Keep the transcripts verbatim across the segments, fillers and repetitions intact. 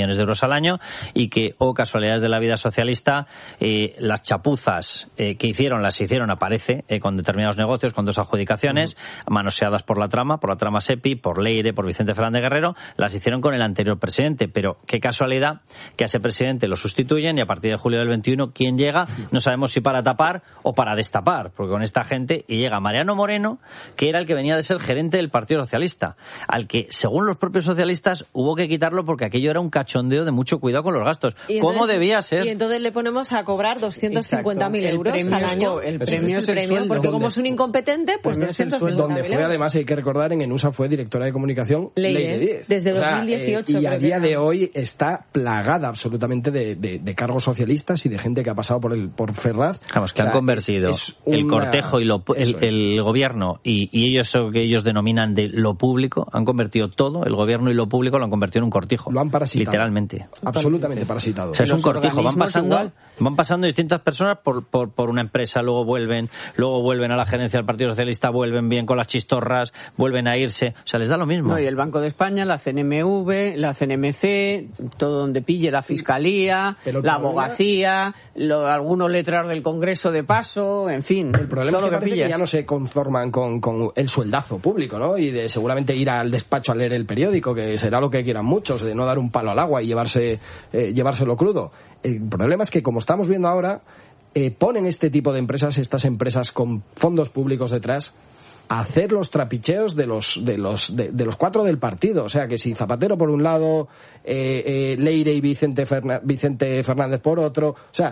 millones de euros al año y que, oh casualidades de la vida socialista, eh, las chapuzas eh, que hicieron, las hicieron, aparece, eh, con determinados negocios, con dos adjudicaciones, uh-huh. manoseadas por la trama, por la trama SEPI, por Leire, por Vicente Fernández Guerrero, las hicieron con el anterior presidente, pero qué casualidad que a ese presidente lo sustituyen y a partir de julio del veintiuno, ¿quién llega? No sabemos si para tapar o para destapar, porque con esta gente, y llega Mariano Moreno, que era el que venía de ser gerente del Partido Socialista, al que, según los propios socialistas, hubo que quitarlo porque aquello era un cachondeo de mucho cuidado con los gastos. Entonces, ¿Cómo debía ser? Y entonces le ponemos a cobrar doscientos cincuenta mil euros premio, al año. El premio es el premio, sueldo. porque como es un incompetente, pues doscientos cincuenta mil Donde fue, euros. además, hay que recordar, en ENUSA fue directora de comunicación Leire, Leire Díez. desde o sea, dos mil dieciocho. Eh, y a día era. de hoy está plagada absolutamente de, de, de cargos socialistas y de gente que ha pasado por el por Ferraz. Vamos, que o sea, han convertido es, es el una... cortejo y lo, el, el gobierno y, y ellos, eso que ellos denominan de lo público, han convertido todo, el gobierno y lo público lo han convertido en un cortijo. Lo han parasitado. Literalmente. Absolutamente parasitado. O sea, es un cortijo. Van pasando, igual. van pasando distintas personas por, por, por una empresa, luego vuelven, luego vuelven a la gerencia del Partido Socialista, vuelven bien con las chistorras, vuelven a irse. O sea, les da lo mismo. No, y el Banco de España, la C N M V, la C N M C, todo donde pille, la Fiscalía, Pero la problema... abogacía, lo, algunos letrados del Congreso de paso, en fin. El problema todo es que lo que parece pillas. que ya no se conforman con, con el sueldazo público, ¿no? Y de seguramente ir al despacho a leer el periódico, que será lo que quieran muchos, de no dar un palo al agua y llevarse eh, llevárselo crudo. El problema es que, como estamos viendo ahora, eh, ponen este tipo de empresas, estas empresas con fondos públicos detrás, a hacer los trapicheos de los de los de, de los cuatro del partido. O sea, que si Zapatero por un lado, eh, eh, Leire y Vicente, Ferna, Vicente Fernández por otro, o sea,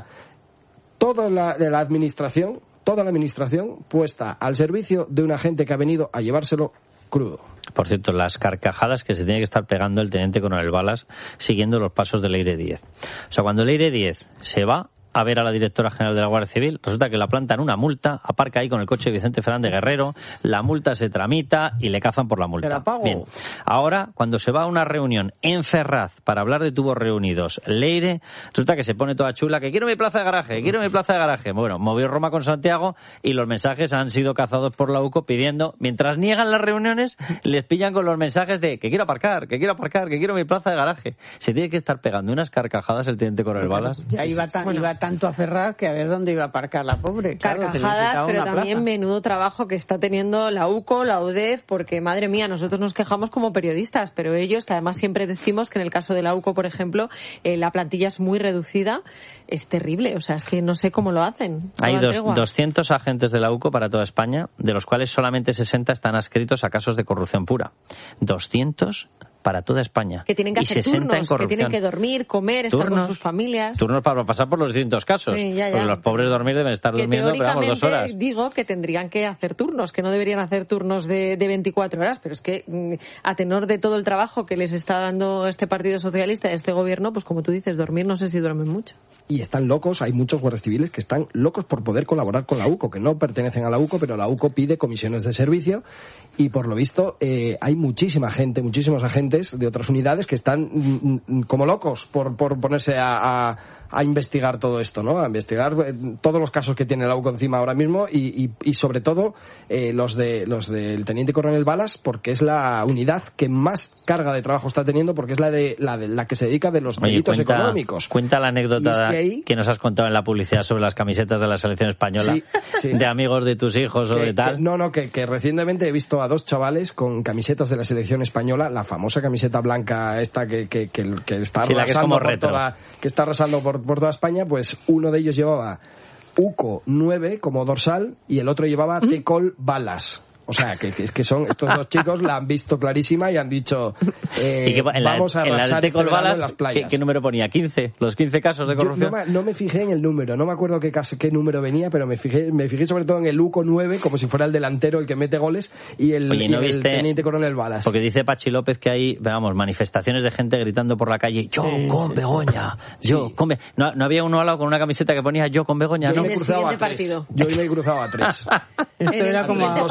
toda la, de la administración, toda la administración puesta al servicio de una gente que ha venido a llevárselo crudo. Por cierto, las carcajadas que se tiene que estar pegando el teniente coronel Balas siguiendo los pasos de Leire Díez. O sea, cuando Leire Díez se va a ver a la directora general de la Guardia Civil, resulta que la plantan una multa, aparca ahí con el coche de Vicente Fernández Guerrero, la multa se tramita y le cazan por la multa. Te la pago. Bien. Ahora, cuando se va a una reunión en Ferraz para hablar de tubos reunidos, Leire, resulta que se pone toda chula, que quiero mi plaza de garaje, quiero mi plaza de garaje. Bueno, movió Roma con Santiago y los mensajes han sido cazados por la U C O pidiendo, mientras niegan las reuniones, les pillan con los mensajes de que quiero aparcar, que quiero aparcar, que quiero mi plaza de garaje. Se tiene que estar pegando unas carcajadas el teniente coronel Balas. Ya iba, tan, bueno. iba tanto a Ferraz que a ver dónde iba a aparcar la pobre. Claro, carcajadas, pero también plaza. Menudo trabajo que está teniendo la U C O, la U D E F, porque madre mía, nosotros nos quejamos como periodistas, pero ellos, que además siempre decimos que en el caso de la U C O, por ejemplo, eh, la plantilla es muy reducida, es terrible. O sea, es que no sé cómo lo hacen. Hay dos, doscientos agentes de la U C O para toda España, de los cuales solamente sesenta están adscritos a casos de corrupción pura. doscientos para toda España. Que tienen que y hacer sesenta turnos, en que tienen que dormir, comer, turnos, estar con sus familias. Turnos para pasar por los distintos casos. Sí, ya, ya. Porque los pobres dormir deben estar que durmiendo, pero vamos, dos horas. Digo que tendrían que hacer turnos, que no deberían hacer turnos de, de veinticuatro horas, pero es que a tenor de todo el trabajo que les está dando este Partido Socialista, este gobierno, pues como tú dices, dormir no sé si duermen mucho. Y están locos, hay muchos guardias civiles que están locos por poder colaborar con la U C O, que no pertenecen a la U C O, pero la U C O pide comisiones de servicio y por lo visto eh, hay muchísima gente, muchísimos agentes de otras unidades que están mm, como locos por, por ponerse a, a, a investigar todo esto, ¿no? A investigar eh, todos los casos que tiene la U C O encima ahora mismo y, y, y sobre todo eh, los de los del teniente coronel Balas, porque es la unidad que más carga de trabajo está teniendo, porque es la de la, de, la que se dedica de los Oye, delitos cuenta, económicos. Cuenta la anécdota es que, ahí, que nos has contado en la publicidad sobre las camisetas de la selección española, sí, sí. de amigos de tus hijos que, o de tal. Que, no, no, que, que recientemente he visto a dos chavales con camisetas de la selección española, la famosa camiseta blanca esta que, que, que, que está sí, arrasando que, por toda, que está arrasando por, por toda España, pues uno de ellos llevaba U C O nueve como dorsal y el otro llevaba ¿Mm? Tecol Balas. O sea, que, que, que son estos dos chicos la han visto clarísima y han dicho eh, ¿Y que, en vamos la, a arrasar en este verano en las playas. ¿qué, ¿Qué número ponía? ¿quince? ¿Los quince casos de corrupción? Yo no, me, no me fijé en el número, no me acuerdo qué, caso, qué número venía, pero me fijé me fijé sobre todo en el U C O nueve, como si fuera el delantero el que mete goles, y el, Oye, ¿no y el viste, teniente coronel Balas. Porque dice Pachi López que hay, vamos, manifestaciones de gente gritando por la calle, yo sí, con sí, Begoña, sí. yo con Be... no, no había uno al lado con una camiseta que ponía yo con Begoña, yo ¿no? Me he cruzado a tres. Yo me he cruzado a tres. Esto era como, como la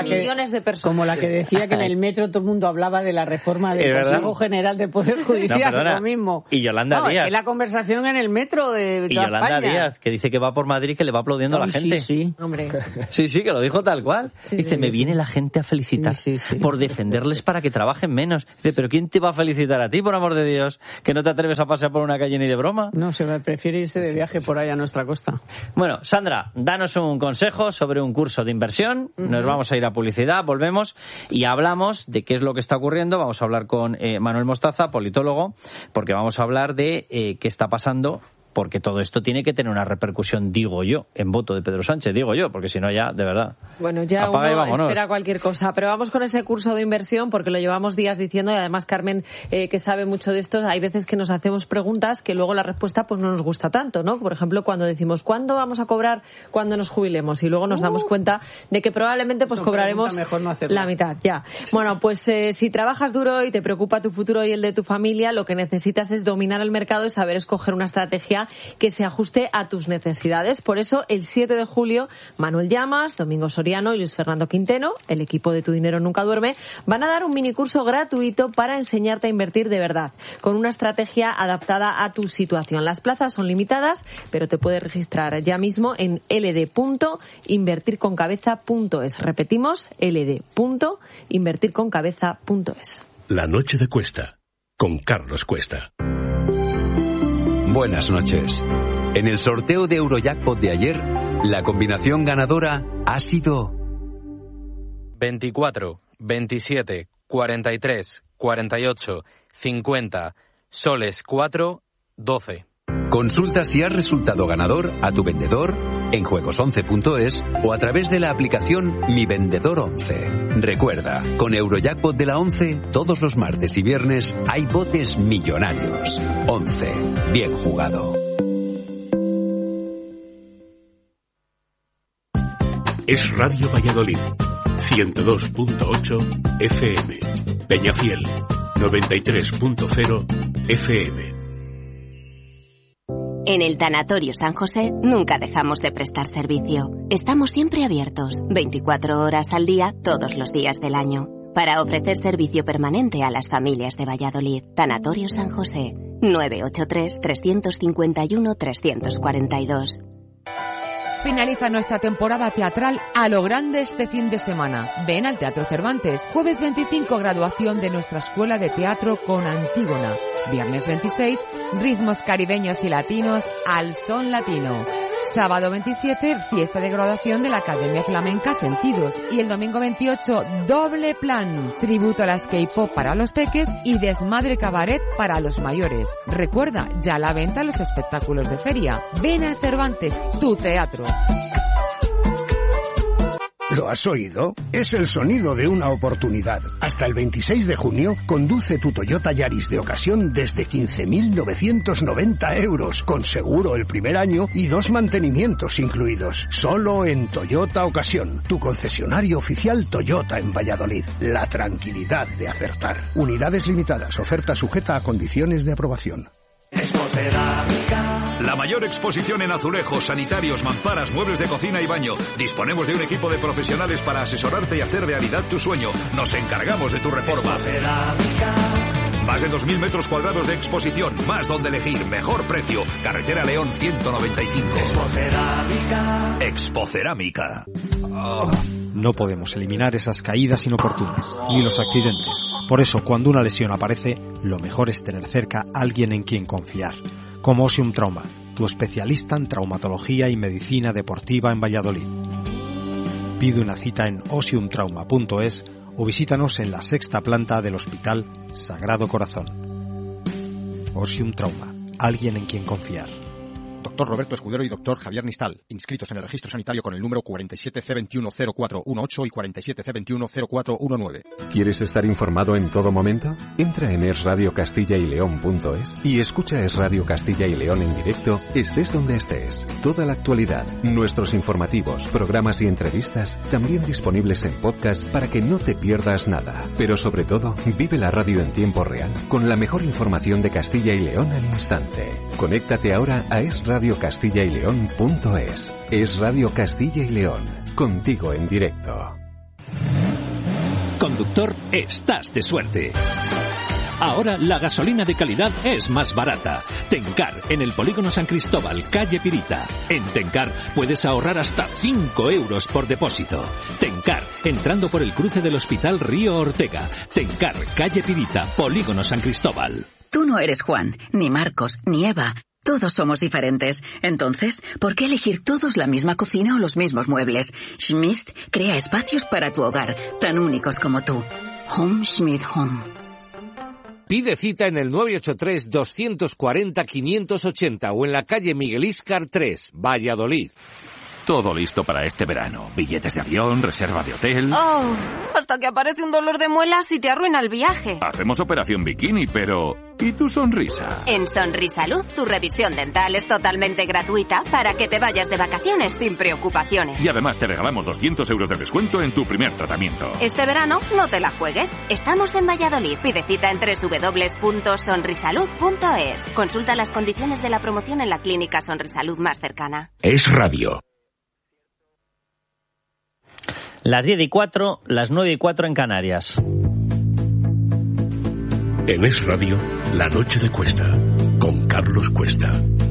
que, millones de personas. como la que decía que en el metro todo el mundo hablaba de la reforma del Consejo General del Poder Judicial, no, lo mismo. Y Yolanda no, Díaz. Es la conversación en el metro de Y toda Yolanda España. Díaz, que dice que va por Madrid, que le va aplaudiendo Ay, a la gente. Sí, sí. Hombre. Sí, sí, que lo dijo tal cual. Sí, Dice, sí, me sí. viene la gente a felicitar Sí, sí, sí. por defenderles para que trabajen menos. Dice, pero ¿quién te va a felicitar a ti, por amor de Dios? Que no te atreves a pasear por una calle ni de broma. No, se va, prefiere irse de viaje por ahí a nuestra costa. Bueno, Sandra, danos un consejo sobre un curso de inversión. Uh-huh. Nos vamos a ir a publicidad, volvemos y hablamos de qué es lo que está ocurriendo. Vamos a hablar con eh, Manuel Mostaza, politólogo, porque vamos a hablar de eh, qué está pasando, porque todo esto tiene que tener una repercusión, digo yo, en voto de Pedro Sánchez, digo yo, porque si no ya, de verdad. Bueno, ya apaga y uno vámonos. espera cualquier cosa, pero vamos con ese curso de inversión porque lo llevamos días diciendo y además Carmen, eh, que sabe mucho de esto, hay veces que nos hacemos preguntas que luego la respuesta pues no nos gusta tanto, ¿no? Por ejemplo, cuando decimos, ¿cuándo vamos a cobrar cuando nos jubilemos? Y luego nos uh, damos cuenta de que probablemente pues cobraremos mejor no la mitad, ya. Bueno, pues eh, si trabajas duro y te preocupa tu futuro y el de tu familia, lo que necesitas es dominar el mercado y saber escoger una estrategia que se ajuste a tus necesidades. Por eso, el siete de julio, Manuel Llamas, Domingo Soriano y Luis Fernando Quinteno, el equipo de Tu Dinero Nunca Duerme, van a dar un minicurso gratuito para enseñarte a invertir de verdad, con una estrategia adaptada a tu situación. Las plazas son limitadas, pero te puedes registrar ya mismo en l d punto invertir con cabeza punto es. Repetimos, l d punto invertir con cabeza punto es. La noche de Cuesta, con Carlos Cuesta. Buenas noches. En el sorteo de Eurojackpot de ayer, la combinación ganadora ha sido veinticuatro, veintisiete, cuarenta y tres, cuarenta y ocho, cincuenta, soles cuatro, doce. Consulta si has resultado ganador a tu vendedor en juegos once punto es o a través de la aplicación Mi Vendedor once. Recuerda, con Eurojackpot de la once, todos los martes y viernes hay botes millonarios. once. Bien jugado. Es Radio Valladolid, ciento dos punto ocho F M. Peñafiel, noventa y tres punto cero F M. En el Tanatorio San José nunca dejamos de prestar servicio. Estamos siempre abiertos, veinticuatro horas al día, todos los días del año, para ofrecer servicio permanente a las familias de Valladolid. Tanatorio San José, nueve ocho tres, tres cinco uno, tres cuatro dos. Finaliza nuestra temporada teatral a lo grande este fin de semana. Ven al Teatro Cervantes. Jueves veinticinco, graduación de nuestra Escuela de Teatro con Antígona. Viernes veintiséis, ritmos caribeños y latinos al son latino. Sábado veintisiete, fiesta de graduación de la Academia Flamenca Sentidos. Y el domingo veintiocho, doble plan. Tributo a las K-pop para los peques y desmadre cabaret para los mayores. Recuerda, ya a la venta los espectáculos de feria. Ven al Cervantes, tu teatro. ¿Lo has oído? Es el sonido de una oportunidad. Hasta el veintiséis de junio, conduce tu Toyota Yaris de ocasión desde quince mil novecientos noventa euros, con seguro el primer año y dos mantenimientos incluidos. Solo en Toyota Ocasión, tu concesionario oficial Toyota en Valladolid. La tranquilidad de acertar. Unidades limitadas, oferta sujeta a condiciones de aprobación. La mayor exposición en azulejos, sanitarios, mamparas, muebles de cocina y baño. Disponemos de un equipo de profesionales para asesorarte y hacer realidad tu sueño. Nos encargamos de tu reforma. Más de dos mil metros cuadrados de exposición, más donde elegir, mejor precio. Carretera León ciento noventa y cinco. Expocerámica. Expocerámica. Oh. No podemos eliminar esas caídas inoportunas, ni los accidentes. Por eso, cuando una lesión aparece, lo mejor es tener cerca a alguien en quien confiar. Como Osium Trauma, tu especialista en traumatología y medicina deportiva en Valladolid. Pide una cita en osium trauma punto es o visítanos en la sexta planta del Hospital Sagrado Corazón. Osium Trauma, alguien en quien confiar. Doctor Roberto Escudero y Doctor Javier Nistal, inscritos en el registro sanitario con el número cuarenta y siete C veintiuno cero cuatro dieciocho y cuarenta y siete C veintiuno cero cuatro diecinueve. ¿Quieres estar informado en todo momento? Entra en es radio castilla y león punto es y escucha Es Radio Castilla y León en directo, estés donde estés. Toda la actualidad, nuestros informativos, programas y entrevistas, también disponibles en podcast para que no te pierdas nada. Pero sobre todo, vive la radio en tiempo real, con la mejor información de Castilla y León al instante. Conéctate ahora a Es Radio Castilla y León punto es. Es Radio Castilla y León, contigo en directo. conductor, estás de suerte. Ahora la gasolina de calidad es más barata. Tencar, en el Polígono San Cristóbal, calle Pirita. En Tencar puedes ahorrar hasta cinco euros por depósito. Tencar, entrando por el cruce del Hospital Río Ortega. Tencar, calle Pirita, Polígono San Cristóbal. Tú no eres Juan, ni Marcos, ni Eva. Todos somos diferentes. Entonces, ¿por qué elegir todos la misma cocina o los mismos muebles? Schmidt crea espacios para tu hogar, tan únicos como tú. Home Schmidt Home. Pide cita en el nueve ocho tres, dos cuatro cero, cinco ocho cero o en la calle Miguel Íscar tres, Valladolid. Todo listo para este verano. Billetes de avión, reserva de hotel... Oh, hasta que aparece un dolor de muelas y te arruina el viaje. Hacemos operación bikini, pero... ¿y tu sonrisa? En Sonrisalud, tu revisión dental es totalmente gratuita para que te vayas de vacaciones sin preocupaciones. Y además te regalamos doscientos euros de descuento en tu primer tratamiento. Este verano, no te la juegues. Estamos en Valladolid. Pide cita en doble u doble u doble u punto sonrisalud punto es. Consulta las condiciones de la promoción en la clínica Sonrisalud más cercana. Es radio. Las diez y cuatro, las nueve y cuatro en Canarias. En Es Radio, La Noche de Cuesta, con Carlos Cuesta.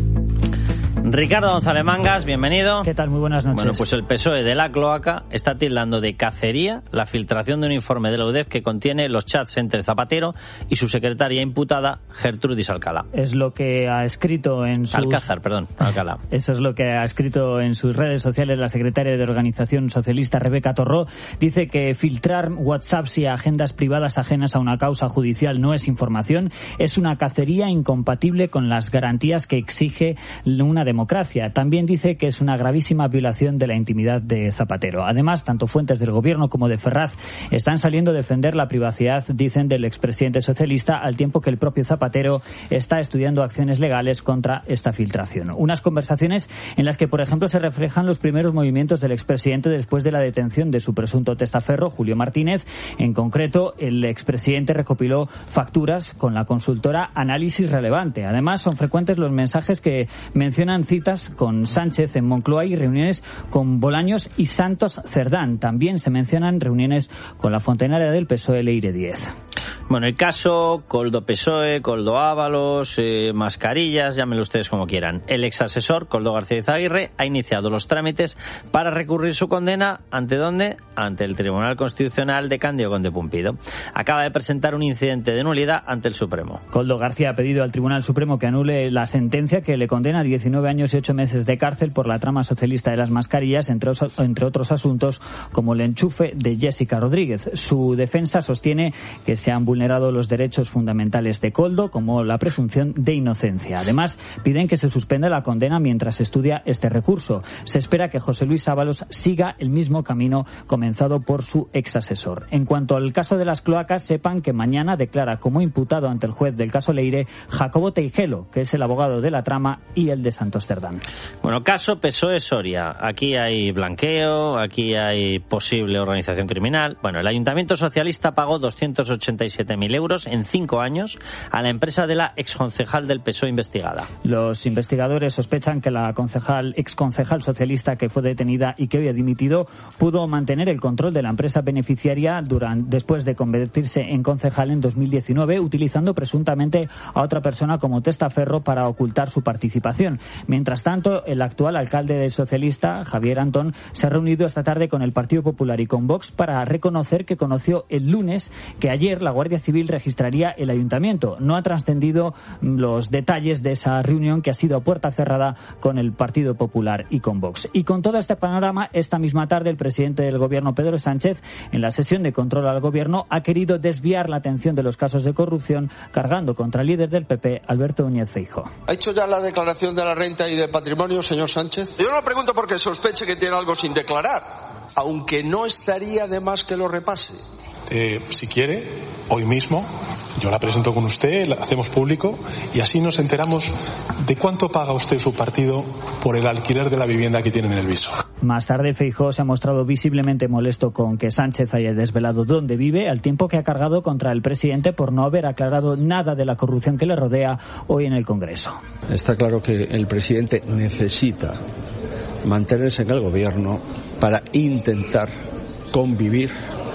Ricardo González Mangas, bienvenido. ¿Qué tal? Muy buenas noches. Bueno, pues el P S O E de la cloaca está tildando de cacería la filtración de un informe de la U D E F que contiene los chats entre Zapatero y su secretaria imputada, Gertrudis Alcalá. Es lo que ha escrito en sus... Alcázar, perdón, Alcalá. Eso es lo que ha escrito en sus redes sociales la secretaria de Organización Socialista, Rebeca Torró. Dice que filtrar WhatsApps y agendas privadas ajenas a una causa judicial no es información, es una cacería incompatible con las garantías que exige una democracia. También dice que es una gravísima violación de la intimidad de Zapatero. Además, tanto fuentes del gobierno como de Ferraz están saliendo a defender la privacidad, dicen, del expresidente socialista, al tiempo que el propio Zapatero está estudiando acciones legales contra esta filtración. Unas conversaciones en las que, por ejemplo, se reflejan los primeros movimientos del expresidente después de la detención de su presunto testaferro, Julio Martínez. En concreto, el expresidente recopiló facturas con la consultora Análisis Relevante. Además, son frecuentes los mensajes que mencionan citas con Sánchez en Moncloa y reuniones con Bolaños y Santos Cerdán. También se mencionan reuniones con la fontenaria del P S O E, Leire Díez. Bueno, el caso Coldo P S O E, Coldo Ábalos, eh, mascarillas, llámenlo ustedes como quieran. El exasesor, Coldo García Izaguirre, ha iniciado los trámites para recurrir su condena. ¿Ante dónde? Ante el Tribunal Constitucional de Cándido Conde Pumpido. Acaba de presentar un incidente de nulidad ante el Supremo. Coldo García ha pedido al Tribunal Supremo que anule la sentencia que le condena a diecinueve años y ocho meses de cárcel por la trama socialista de las mascarillas, entre, entre otros asuntos como el enchufe de Jessica Rodríguez. Su defensa sostiene que se han vulnerado los derechos fundamentales de Coldo, como la presunción de inocencia. Además, piden que se suspenda la condena mientras se estudia este recurso. Se espera que José Luis Ábalos siga el mismo camino comenzado por su exasesor. En cuanto al caso de las cloacas, sepan que mañana declara como imputado ante el juez del caso Leire Jacobo Teijelo, que es el abogado de la trama y el de Santos Cerdán. Bueno, caso P S O E Soria. Aquí hay blanqueo, aquí hay posible organización criminal. Bueno, el Ayuntamiento Socialista pagó doscientos ochenta y siete mil euros en cinco años a la empresa de la exconcejal del P S O E investigada. Los investigadores sospechan que la concejal, exconcejal socialista que fue detenida y que hoy ha dimitido pudo mantener el control de la empresa beneficiaria durante, después de convertirse en concejal en dos mil diecinueve, utilizando presuntamente a otra persona como testaferro para ocultar su participación. Mientras tanto, el actual alcalde de socialista, Javier Antón, se ha reunido esta tarde con el Partido Popular y con Vox para reconocer que conoció el lunes que ayer la Guardia Civil registraría el ayuntamiento. No ha trascendido los detalles de esa reunión, que ha sido a puerta cerrada con el Partido Popular y con Vox. Y con todo este panorama, esta misma tarde el presidente del Gobierno, Pedro Sánchez, en la sesión de control al Gobierno, ha querido desviar la atención de los casos de corrupción, cargando contra el líder del P P, Alberto Núñez Feijóo. ¿Ha hecho ya la declaración de la renta y de patrimonio, señor Sánchez? Yo no lo pregunto porque sospeche que tiene algo sin declarar, aunque no estaría de más que lo repase. Eh, si quiere, hoy mismo yo la presento con usted, la hacemos público y así nos enteramos de cuánto paga usted su partido por el alquiler de la vivienda que tienen en el Viso. Más tarde, Feijóo se ha mostrado visiblemente molesto con que Sánchez haya desvelado dónde vive, al tiempo que ha cargado contra el presidente por no haber aclarado nada de la corrupción que le rodea hoy en el Congreso. Está claro que el presidente necesita mantenerse en el gobierno para intentar convivir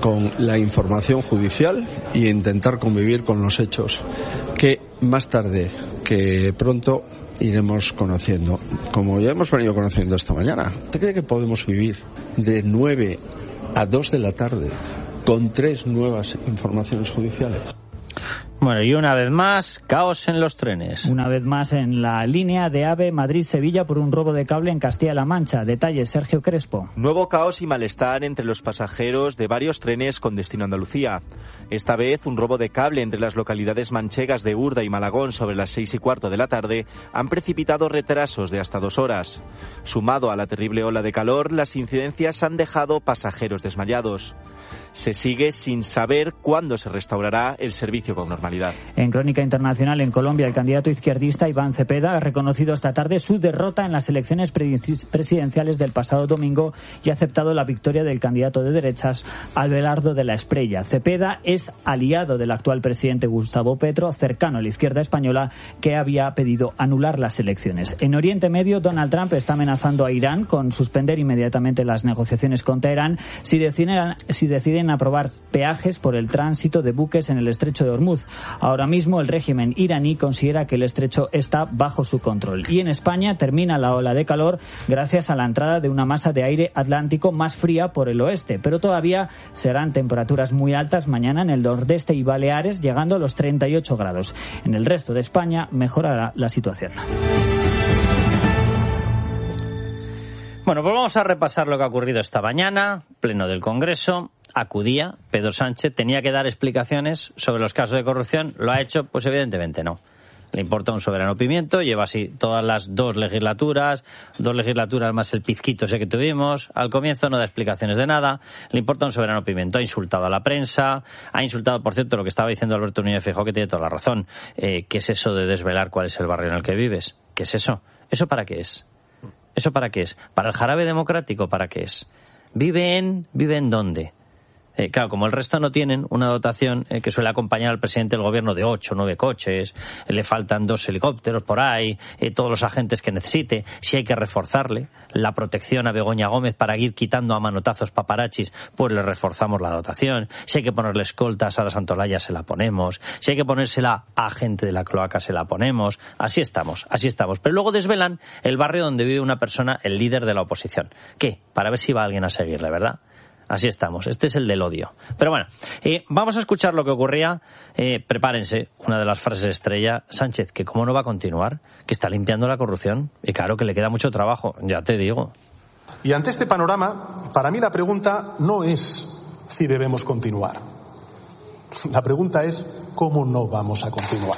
con la información judicial y intentar convivir con los hechos que más tarde que pronto iremos conociendo, como ya hemos venido conociendo esta mañana. ¿Usted cree que podemos vivir de nueve a dos de la tarde con tres nuevas informaciones judiciales? Bueno, y una vez más, caos en los trenes. Una vez más en la línea de AVE Madrid-Sevilla por un robo de cable en Castilla-La Mancha. Detalles, Sergio Crespo. Nuevo caos y malestar entre los pasajeros de varios trenes con destino a Andalucía. Esta vez, un robo de cable entre las localidades manchegas de Urda y Malagón sobre las seis y cuarto de la tarde han precipitado retrasos de hasta dos horas. Sumado a la terrible ola de calor, las incidencias han dejado pasajeros desmayados. Se sigue sin saber cuándo se restaurará el servicio con normalidad. En Crónica Internacional, en Colombia, el candidato izquierdista Iván Cepeda ha reconocido esta tarde su derrota en las elecciones presidenciales del pasado domingo y ha aceptado la victoria del candidato de derechas, Abelardo de la Espriella. Cepeda es aliado del actual presidente Gustavo Petro, cercano a la izquierda española, que había pedido anular las elecciones. En Oriente Medio, Donald Trump está amenazando a Irán con suspender inmediatamente las negociaciones con Teherán si deciden, si deciden aprobar peajes por el tránsito de buques en el estrecho de Hormuz. Ahora mismo el régimen iraní considera que el estrecho está bajo su control. Y en España termina la ola de calor gracias a la entrada de una masa de aire atlántico más fría por el oeste, pero todavía serán temperaturas muy altas mañana en el nordeste y Baleares, llegando a los treinta y ocho grados. En el resto de España mejorará la situación. Bueno, pues vamos a repasar lo que ha ocurrido esta mañana, pleno del Congreso. Acudía Pedro Sánchez, tenía que dar explicaciones sobre los casos de corrupción. ¿Lo ha hecho? Pues evidentemente no. Le importa un soberano pimiento, lleva así todas las dos legislaturas, dos legislaturas más el pizquito ese que tuvimos. Al comienzo no da explicaciones de nada, le importa un soberano pimiento. Ha insultado a la prensa, ha insultado, por cierto, lo que estaba diciendo Alberto Núñez Feijóo, que tiene toda la razón. Eh, ¿Qué es eso de desvelar cuál es el barrio en el que vives? ¿Qué es eso? ¿Eso para qué es? ¿Eso para qué es? ¿Para el jarabe democrático para qué es? ¿Vive en, vive en dónde? Eh, claro, como el resto no tienen una dotación eh, que suele acompañar al presidente del gobierno de ocho o nueve coches, eh, le faltan dos helicópteros por ahí, eh, todos los agentes que necesite, si hay que reforzarle la protección a Begoña Gómez para ir quitando a manotazos paparachis, pues le reforzamos la dotación. Si hay que ponerle escolta a Sara Santolaya, se la ponemos. Si hay que ponérsela a gente de la cloaca, se la ponemos. Así estamos, así estamos. Pero luego desvelan el barrio donde vive una persona, el líder de la oposición. ¿Qué? Para ver si va alguien a seguirle, ¿verdad? Así estamos, este es el del odio. Pero bueno, eh, vamos a escuchar lo que ocurría. Eh, prepárense, una de las frases estrella, Sánchez, que cómo no va a continuar, que está limpiando la corrupción. Y claro que le queda mucho trabajo, ya te digo. Y ante este panorama, para mí la pregunta no es si debemos continuar. La pregunta es cómo no vamos a continuar.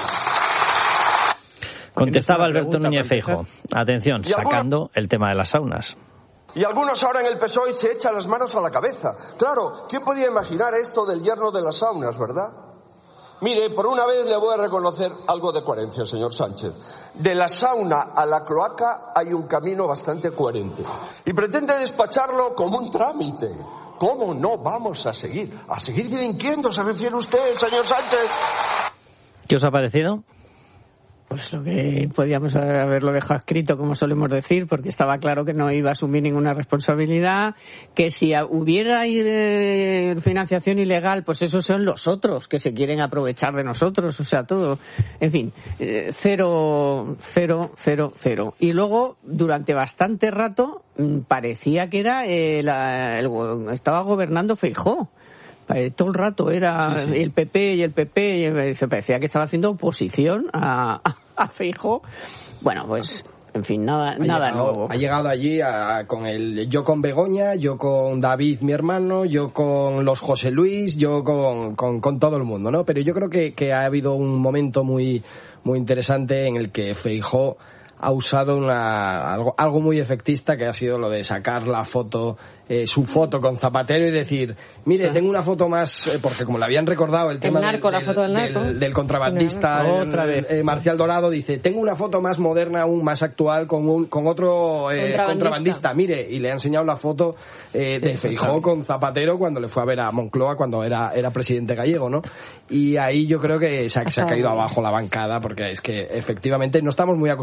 Contestaba Alberto Núñez Feijóo. Atención, sacando el tema de las saunas. Y algunos ahora en el P S O E se echan las manos a la cabeza. Claro, ¿quién podía imaginar esto del yerno de las saunas, verdad? Mire, por una vez le voy a reconocer algo de coherencia, señor Sánchez. De la sauna a la cloaca hay un camino bastante coherente. Y pretende despacharlo como un trámite. ¿Cómo no vamos a seguir? A seguir delinquiendo, ¿se refiere usted, señor Sánchez? ¿Qué os ha parecido? Pues lo que podíamos haberlo dejado escrito, como solemos decir, porque estaba claro que no iba a asumir ninguna responsabilidad, que si hubiera eh, financiación ilegal, pues esos son los otros que se quieren aprovechar de nosotros, o sea, todo, en fin, eh, cero, cero, cero, cero. Y luego, durante bastante rato, parecía que era eh, la, el, estaba gobernando Feijóo. Todo el rato era sí, sí. el P P y el P P, y se parecía que estaba haciendo oposición a, a, a Feijóo. Bueno, pues, en fin, nada, ha nada llegado, nuevo. Ha llegado allí a, con el yo con Begoña, yo con David, mi hermano, yo con los José Luis, yo con, con, con todo el mundo, ¿no? Pero yo creo que, que ha habido un momento muy, muy interesante en el que Feijóo ha usado una, algo, algo muy efectista, que ha sido lo de sacar la foto, eh, su foto con Zapatero y decir, mire, tengo una foto más, eh, porque como le habían recordado el tema el narco, del, la foto del, del, narco. del, del contrabandista, no, otra el, vez. Eh, Marcial Dorado, dice, tengo una foto más moderna, aún más actual, con un con otro eh, contrabandista. contrabandista, mire, y le ha enseñado la foto eh, de sí, Feijóo con Zapatero cuando le fue a ver a Moncloa cuando era, era presidente gallego, ¿no? Y ahí yo creo que se ha, se ha caído abajo la bancada, porque es que efectivamente no estamos muy acostumbrados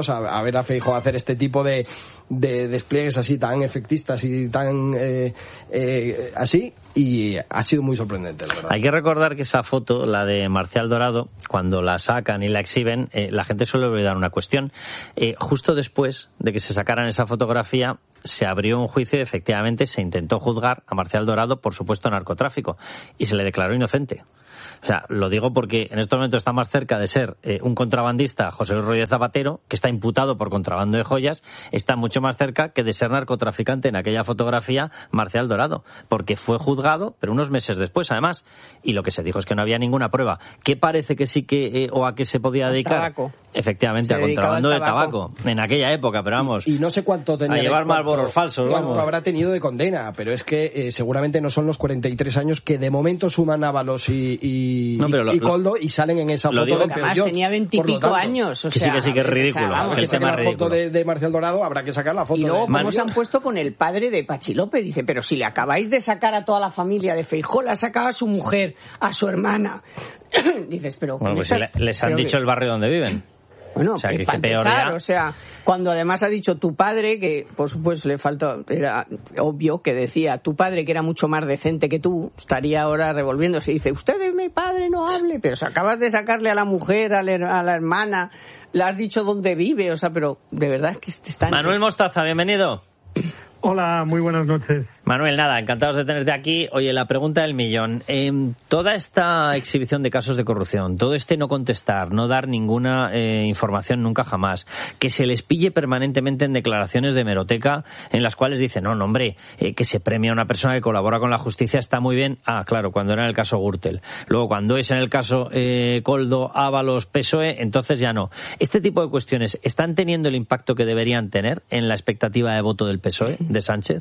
acostumbrados a, a ver a Feijóo hacer este tipo de, de despliegues así tan efectistas y tan eh, eh, así, y ha sido muy sorprendente, la verdad. Hay que recordar que esa foto, la de Marcial Dorado, cuando la sacan y la exhiben, eh, la gente suele olvidar una cuestión. Eh, justo después de que se sacaran esa fotografía, se abrió un juicio y efectivamente se intentó juzgar a Marcial Dorado por supuesto narcotráfico y se le declaró inocente. O sea, lo digo porque en estos momentos está más cerca de ser eh, un contrabandista, José Luis Rodríguez Zapatero, que está imputado por contrabando de joyas, está mucho más cerca que de ser narcotraficante en aquella fotografía Marcial Dorado, porque fue juzgado, pero unos meses después, además, y lo que se dijo es que no había ninguna prueba. ¿Qué parece que sí que, eh, o a qué se podía dedicar? Tabaco. Efectivamente, a contrabando de tabaco, en aquella época, pero vamos. Y, y no sé cuánto tenía. A llevar Marlboros falsos, cuánto vamos. habrá tenido de condena, pero es que eh, seguramente no son los cuarenta y tres años que de momento suman Ábalos y, y, no, lo, y Coldo y salen en esa lo foto digo, del además peor. tenía veintipico años, o que sea, sí que sí que es ridículo, o sea, vamos, que el tema es la ridículo. foto de, de Marcial Dorado habrá que sacar la foto. Y luego, de ¿cómo Mario? se han puesto con el padre de Pachi López? Dice, pero si le acabáis de sacar a toda la familia de Feijóo, la sacaba a su mujer, a su hermana. Dices, pero... Bueno, pues les, les han dicho que... el barrio donde viven. Bueno, o sea, que, para que peor empezar, ya... o sea, cuando además ha dicho tu padre, que por supuesto le falta, era obvio que decía, tu padre que era mucho más decente que tú, estaría ahora revolviéndose y dice, usted es mi padre, no hable, pero si acabas de sacarle a la mujer, a la, a la hermana, le has dicho dónde vive, o sea, pero de verdad es que están... Manuel Mostaza, bienvenido. Hola, muy buenas noches. Manuel, nada, encantados de tenerte aquí. Oye, la pregunta del millón. Eh, toda esta exhibición de casos de corrupción, todo este no contestar, no dar ninguna eh, información nunca jamás, que se les pille permanentemente en declaraciones de hemeroteca en las cuales dicen, no, no hombre, eh, que se premia a una persona que colabora con la justicia está muy bien. Ah, claro, cuando era en el caso Gürtel. Luego, cuando es en el caso eh, Coldo, Ábalos, P S O E, entonces ya no. Este tipo de cuestiones, ¿están teniendo el impacto que deberían tener en la expectativa de voto del P S O E, de Sánchez?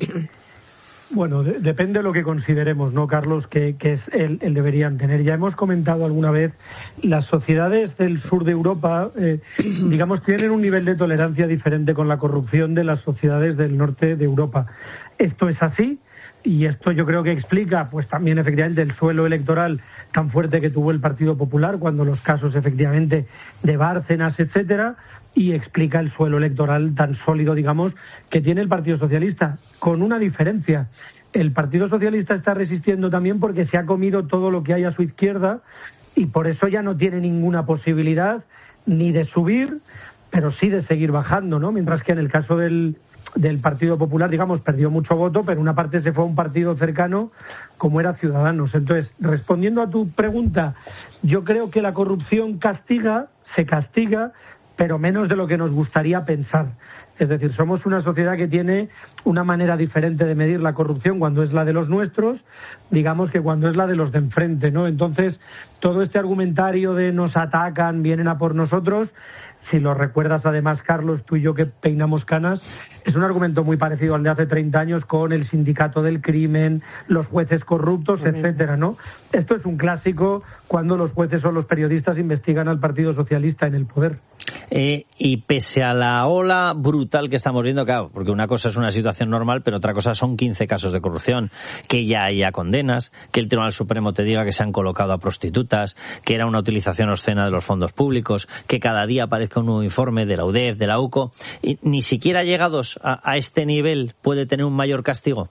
Bueno, de, depende de lo que consideremos, ¿no, Carlos? Que, que es el, el deberían tener. Ya hemos comentado alguna vez, las sociedades del sur de Europa, eh, digamos, tienen un nivel de tolerancia diferente con la corrupción de las sociedades del norte de Europa. Esto es así, y esto yo creo que explica, pues también efectivamente, el suelo electoral tan fuerte que tuvo el Partido Popular cuando los casos efectivamente de Bárcenas, etcétera, y explica el suelo electoral tan sólido, digamos, que tiene el Partido Socialista, con una diferencia. El Partido Socialista está resistiendo también porque se ha comido todo lo que hay a su izquierda y por eso ya no tiene ninguna posibilidad ni de subir, pero sí de seguir bajando, ¿no? Mientras que en el caso del, del Partido Popular, digamos, perdió mucho voto, pero una parte se fue a un partido cercano como era Ciudadanos. Entonces, respondiendo a tu pregunta, yo creo que la corrupción castiga, se castiga, pero menos de lo que nos gustaría pensar. Es decir, somos una sociedad que tiene una manera diferente de medir la corrupción cuando es la de los nuestros, digamos, que cuando es la de los de enfrente, ¿no? Entonces, todo este argumentario de nos atacan, vienen a por nosotros, si lo recuerdas además, Carlos, tú y yo que peinamos canas, es un argumento muy parecido al de hace treinta años con el sindicato del crimen, los jueces corruptos, etcétera, ¿no? Esto es un clásico cuando los jueces o los periodistas investigan al Partido Socialista en el poder. Eh, y pese a la ola brutal que estamos viendo, claro, porque una cosa es una situación normal, pero otra cosa son quince casos de corrupción, que ya haya condenas, que el Tribunal Supremo te diga que se han colocado a prostitutas, que era una utilización obscena de los fondos públicos, que cada día aparezca un nuevo informe de la U D E F, de la U C O, y ni siquiera llegados a, a este nivel puede tener un mayor castigo.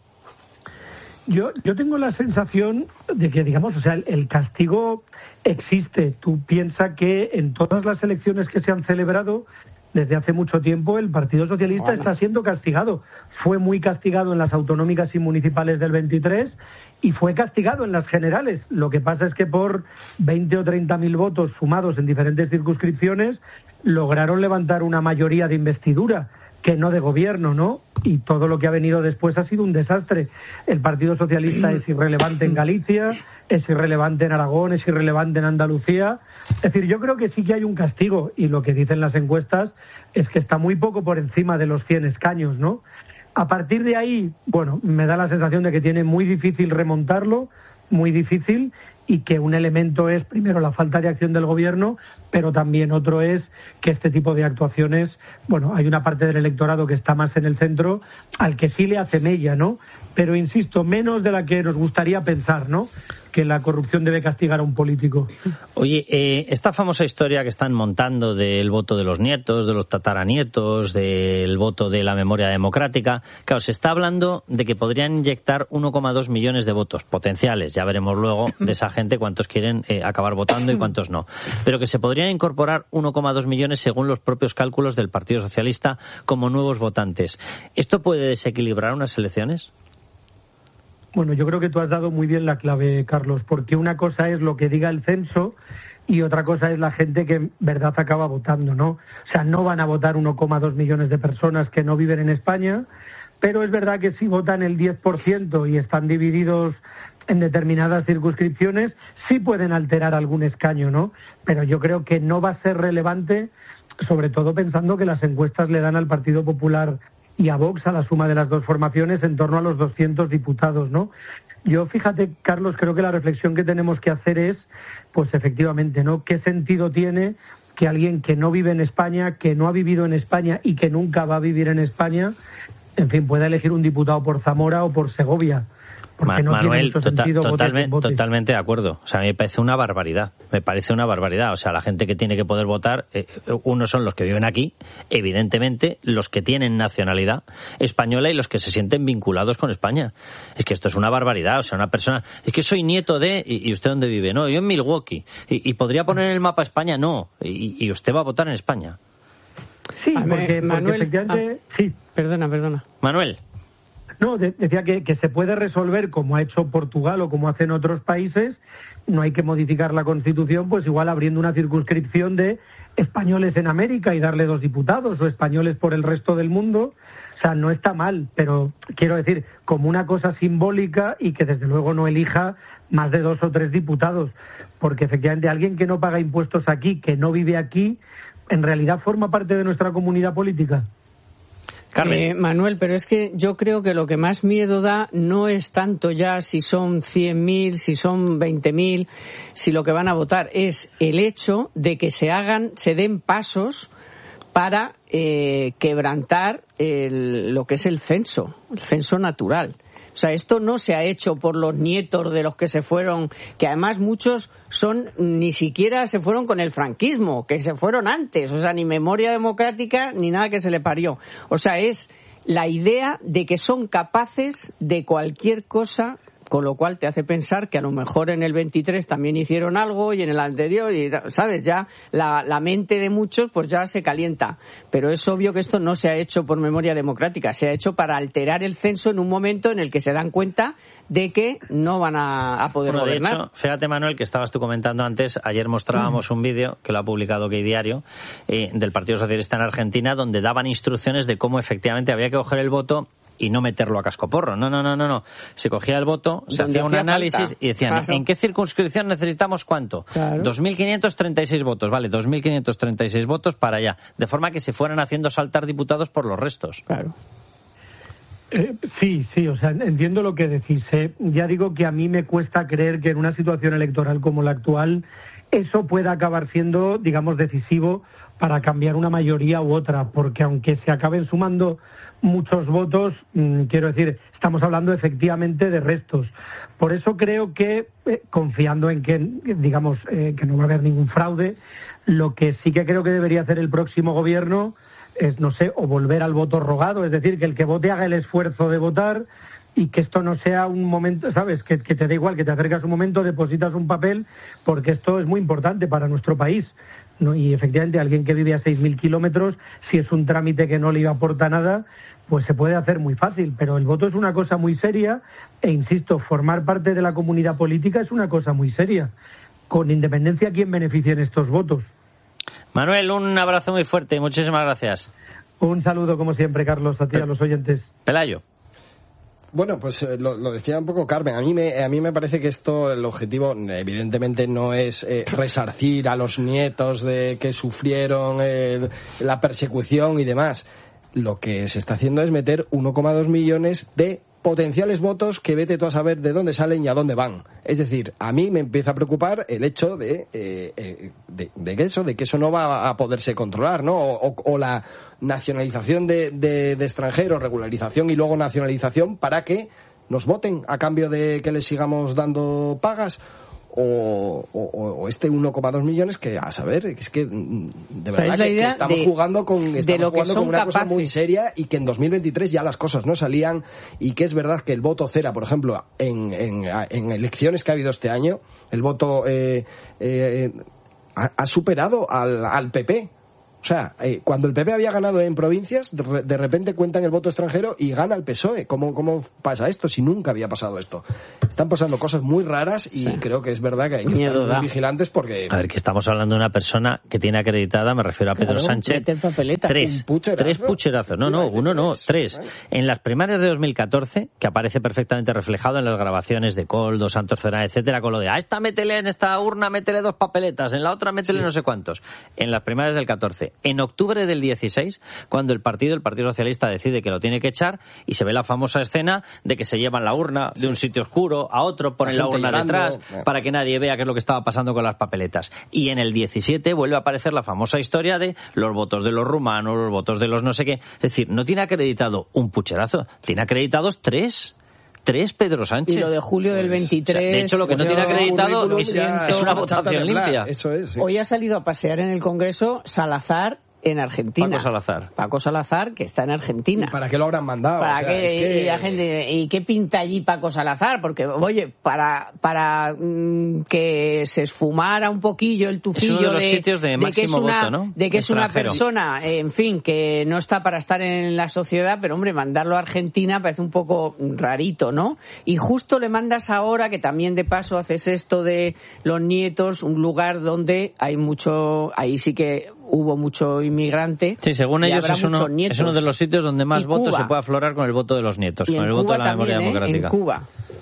Yo, yo tengo la sensación de que, digamos, o sea, el, el castigo existe. Tú piensas que en todas las elecciones que se han celebrado desde hace mucho tiempo el Partido Socialista está siendo castigado. Fue muy castigado en las autonómicas y municipales del veintitrés y fue castigado en las generales. Lo que pasa es que por veinte o treinta mil votos sumados en diferentes circunscripciones lograron levantar una mayoría de investidura, que no de gobierno, ¿no? Y todo lo que ha venido después ha sido un desastre. El Partido Socialista es irrelevante en Galicia, es irrelevante en Aragón, es irrelevante en Andalucía. Es decir, yo creo que sí que hay un castigo, y lo que dicen las encuestas es que está muy poco por encima de los cien escaños, ¿no? A partir de ahí, bueno, me da la sensación de que tiene muy difícil remontarlo, muy difícil, y que un elemento es, primero, la falta de acción del gobierno, pero también otro es que este tipo de actuaciones, bueno, hay una parte del electorado que está más en el centro, al que sí le hace mella, ¿no? Pero, insisto, menos de la que nos gustaría pensar, ¿no?, que la corrupción debe castigar a un político. Oye, eh, esta famosa historia que están montando del voto de los nietos, de los tataranietos, del voto de la memoria democrática, claro, se está hablando de que podrían inyectar uno coma dos millones de votos potenciales, ya veremos luego de esa gente cuántos quieren eh, acabar votando y cuántos no, pero que se podrían incorporar uno coma dos millones según los propios cálculos del Partido Socialista como nuevos votantes. ¿Esto puede desequilibrar unas elecciones? Bueno, yo creo que tú has dado muy bien la clave, Carlos, porque una cosa es lo que diga el censo y otra cosa es la gente que en verdad acaba votando, ¿no? O sea, no van a votar uno coma dos millones de personas que no viven en España, pero es verdad que si votan el diez por ciento y están divididos en determinadas circunscripciones, sí pueden alterar algún escaño, ¿no? Pero yo creo que no va a ser relevante, sobre todo pensando que las encuestas le dan al Partido Popular y a Vox, a la suma de las dos formaciones, en torno a los doscientos diputados, ¿no? Yo, fíjate, Carlos, creo que la reflexión que tenemos que hacer es, pues efectivamente, ¿no?, ¿qué sentido tiene que alguien que no vive en España, que no ha vivido en España y que nunca va a vivir en España, en fin, pueda elegir un diputado por Zamora o por Segovia? Porque no Manuel, tiene mucho tota- sentido totalmente, vote, vote. totalmente de acuerdo. O sea, me parece una barbaridad. Me parece una barbaridad. O sea, la gente que tiene que poder votar, eh, unos son los que viven aquí, evidentemente, los que tienen nacionalidad española y los que se sienten vinculados con España. Es que esto es una barbaridad. O sea, una persona, es que soy nieto de, ¿y, y usted dónde vive? No, yo en Milwaukee. ¿Y, y podría poner en el mapa España? No. Y, y usted va a votar en España. Sí, A ver, porque, Manuel, porque efectivamente, ah, sí. Perdona, perdona. Manuel. No, de, decía que, que se puede resolver como ha hecho Portugal o como hacen otros países. No hay que modificar la Constitución, pues igual abriendo una circunscripción de españoles en América y darle dos diputados, o españoles por el resto del mundo. O sea, no está mal, pero quiero decir, como una cosa simbólica y que desde luego no elija más de dos o tres diputados, porque efectivamente alguien que no paga impuestos aquí, que no vive aquí, en realidad forma parte de nuestra comunidad política. Eh, Manuel, pero es que yo creo que lo que más miedo da no es tanto ya si son cien mil, si son veinte mil, si lo que van a votar es el hecho de que se hagan, se den pasos para eh, quebrantar el, lo que es el censo, el censo natural. O sea, esto no se ha hecho por los nietos de los que se fueron, que además muchos son, ni siquiera se fueron con el franquismo, que se fueron antes, o sea, ni memoria democrática ni nada que se le parió. O sea, es la idea de que son capaces de cualquier cosa, con lo cual te hace pensar que a lo mejor en el veintitrés también hicieron algo y en el anterior, y sabes, ya la, la mente de muchos pues ya se calienta. Pero es obvio que esto no se ha hecho por memoria democrática, se ha hecho para alterar el censo en un momento en el que se dan cuenta de que no van a, a poder bueno, gobernar. De hecho, fíjate, Manuel, que estabas tú comentando antes, ayer mostrábamos un vídeo que lo ha publicado Gay Diario eh, del Partido Socialista en Argentina, donde daban instrucciones de cómo efectivamente había que coger el voto y no meterlo a cascoporro. No, no, no, no, no. Se cogía el voto, se hacía un análisis falta. Y decían, claro, ¿en qué circunscripción necesitamos cuánto? Claro. dos mil quinientos treinta y seis votos, vale, dos mil quinientos treinta y seis votos para allá. De forma que se fueran haciendo saltar diputados por los restos. Claro. Eh, sí, sí, o sea, entiendo lo que decís. Eh. Ya digo que a mí me cuesta creer que en una situación electoral como la actual eso pueda acabar siendo, digamos, decisivo para cambiar una mayoría u otra, porque aunque se acaben sumando muchos votos, mmm, quiero decir, estamos hablando efectivamente de restos. Por eso creo que, eh, confiando en que, digamos, eh, que no va a haber ningún fraude, lo que sí que creo que debería hacer el próximo gobierno es, no sé, o volver al voto rogado, es decir, que el que vote haga el esfuerzo de votar y que esto no sea un momento, ¿sabes?, que, que te da igual, que te acercas un momento, depositas un papel, porque esto es muy importante para nuestro país, ¿no? Y efectivamente alguien que vive a seis mil kilómetros, si es un trámite que no le aporta nada, pues se puede hacer muy fácil, pero el voto es una cosa muy seria e, insisto, formar parte de la comunidad política es una cosa muy seria, con independencia a quién beneficien estos votos. Manuel, un abrazo muy fuerte y muchísimas gracias. Un saludo, como siempre, Carlos, a ti y a los oyentes. Pelayo. Bueno, pues eh, lo, lo decía un poco Carmen. A mí me, a mí me parece que esto, el objetivo, evidentemente, no es eh, resarcir a los nietos de que sufrieron eh, la persecución y demás. Lo que se está haciendo es meter uno coma dos millones de potenciales votos que vete tú a saber de dónde salen y a dónde van. Es decir, a mí me empieza a preocupar el hecho de, eh, eh, de, de que eso, de que eso no va a poderse controlar, ¿no? O, o la nacionalización de, de, de extranjeros, regularización y luego nacionalización para que nos voten a cambio de que les sigamos dando pagas. O, o, o este uno coma dos millones que, a saber, es que de verdad que, que estamos de, jugando con, estamos lo jugando con una capaces. cosa muy seria y que en dos mil veintitrés ya las cosas no salían y que es verdad que el voto cera, por ejemplo, en, en, en elecciones que ha habido este año, el voto eh, eh, ha, ha superado al, al P P. O sea, eh, cuando el P P había ganado en provincias, de, re, de repente cuentan el voto extranjero y gana el P S O E. ¿Cómo, ¿Cómo pasa esto si nunca había pasado esto? Están pasando cosas muy raras y sí. creo que es verdad que hay que Miedo estar muy vigilantes porque... A ver, que estamos hablando de una persona que tiene acreditada, me refiero a Pedro claro, Sánchez, papeleta. tres, tres pucherazos. No, no, uno no, tres. En las primarias de dos mil catorce, que aparece perfectamente reflejado en las grabaciones de Coldo, Santos Cerdán, etcétera, con lo de, a esta métele en esta urna, métele dos papeletas, en la otra métele sí. no sé cuántos. En las primarias del catorce. En octubre del dieciséis, cuando el partido, el Partido Socialista, decide que lo tiene que echar y se ve la famosa escena de que se llevan la urna de un sitio oscuro a otro, ponen la urna llorando, detrás eh. para que nadie vea qué es lo que estaba pasando con las papeletas. Y en el diecisiete vuelve a aparecer la famosa historia de los votos de los rumanos, los votos de los no sé qué. Es decir, no tiene acreditado un pucherazo, tiene acreditados tres. Tres Pedro Sánchez. Y lo de julio del veintitrés... O sea, de hecho, lo que no tiene acreditado es, es una votación limpia. Eso es, sí. Hoy ha salido a pasear en el Congreso Salazar en Argentina. Paco Salazar. Paco Salazar, que está en Argentina. ¿Y para qué lo habrán mandado? ¿Para o sea, qué, es que... y, la gente, ¿Y qué pinta allí Paco Salazar? Porque, oye, para para mmm, que se esfumara un poquillo el tufillo es uno de, los de, sitios de, de que es una, voto, ¿no? de que es una persona, en fin, que no está para estar en la sociedad, pero, hombre, mandarlo a Argentina parece un poco rarito, ¿no? Y justo le mandas ahora, que también de paso haces esto de los nietos, un lugar donde hay mucho, ahí sí que hubo mucho inmigrante. Sí, según ellos es uno, es uno de los sitios donde más votos Cuba. se puede aflorar con el voto de los nietos, y con el Cuba voto de la también, memoria ¿eh? democrática. En Cuba.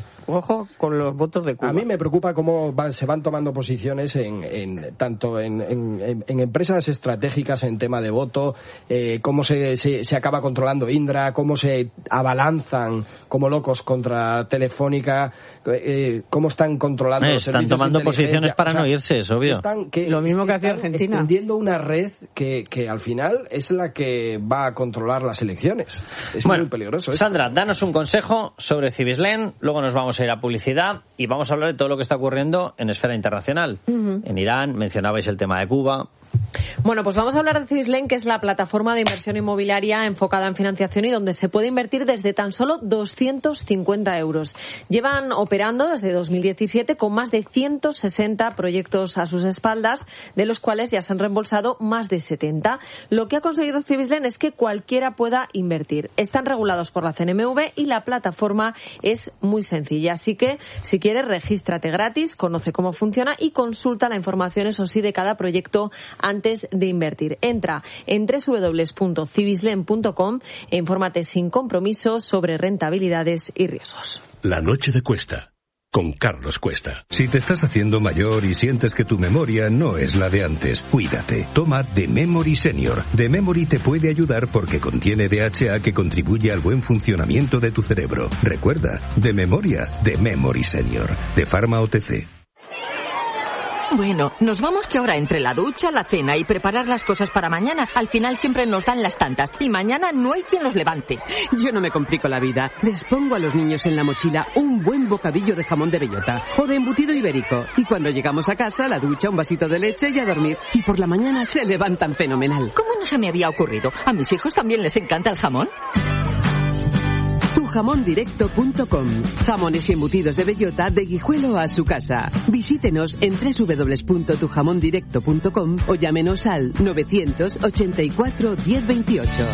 Ojo con los votos de Cuba. A mí me preocupa cómo van, se van tomando posiciones en, en tanto en, en, en empresas estratégicas en tema de voto, eh, cómo se, se, se acaba controlando Indra, cómo se abalanzan como locos contra Telefónica, eh, cómo están controlando eh, los servicios Están tomando de posiciones para o sea, no irse, es obvio. Están, que, Lo mismo es que, que hacía Argentina. Extendiendo una red que, que al final es la que va a controlar las elecciones. Es bueno, muy peligroso. Sandra, danos un consejo sobre Cibislen, luego nos vamos a ir a publicidad y vamos a hablar de todo lo que está ocurriendo en esfera internacional. Uh-huh. En Irán, mencionabais el tema de Cuba. Bueno, pues vamos a hablar de Cibislen, que es la plataforma de inversión inmobiliaria enfocada en financiación y donde se puede invertir desde tan solo doscientos cincuenta euros. Llevan operando desde dos mil diecisiete con más de ciento sesenta proyectos a sus espaldas, de los cuales ya se han reembolsado más de setenta. Lo que ha conseguido Cibislen es que cualquiera pueda invertir. Están regulados por la C N M V y la plataforma es muy sencilla. Así que, si quieres, regístrate gratis, conoce cómo funciona y consulta la información, eso sí, de cada proyecto antes de invertir. Entra en doble u doble u doble u punto cibislen punto com e infórmate sin compromiso sobre rentabilidades y riesgos. La noche de Cuesta, con Carlos Cuesta. Si te estás haciendo mayor y sientes que tu memoria no es la de antes, cuídate. Toma The Memory Senior. The Memory te puede ayudar porque contiene D H A que contribuye al buen funcionamiento de tu cerebro. Recuerda, de memoria, The Memory Senior. De Pharma O T C. Bueno, nos vamos que ahora entre la ducha, la cena y preparar las cosas para mañana, al final siempre nos dan las tantas y mañana no hay quien los levante. Yo no me complico la vida. Les pongo a los niños en la mochila un buen bocadillo de jamón de bellota o de embutido ibérico. Y cuando llegamos a casa, la ducha, un vasito de leche y a dormir. Y por la mañana se levantan fenomenal. ¿Cómo no se me había ocurrido? ¿A mis hijos también les encanta el jamón? tu jamón directo punto com. Jamones y embutidos de bellota de Guijuelo a su casa. Visítenos en doble u doble u doble u punto tu jamón directo punto com o llámenos al novecientos ochenta y cuatro diez veintiocho.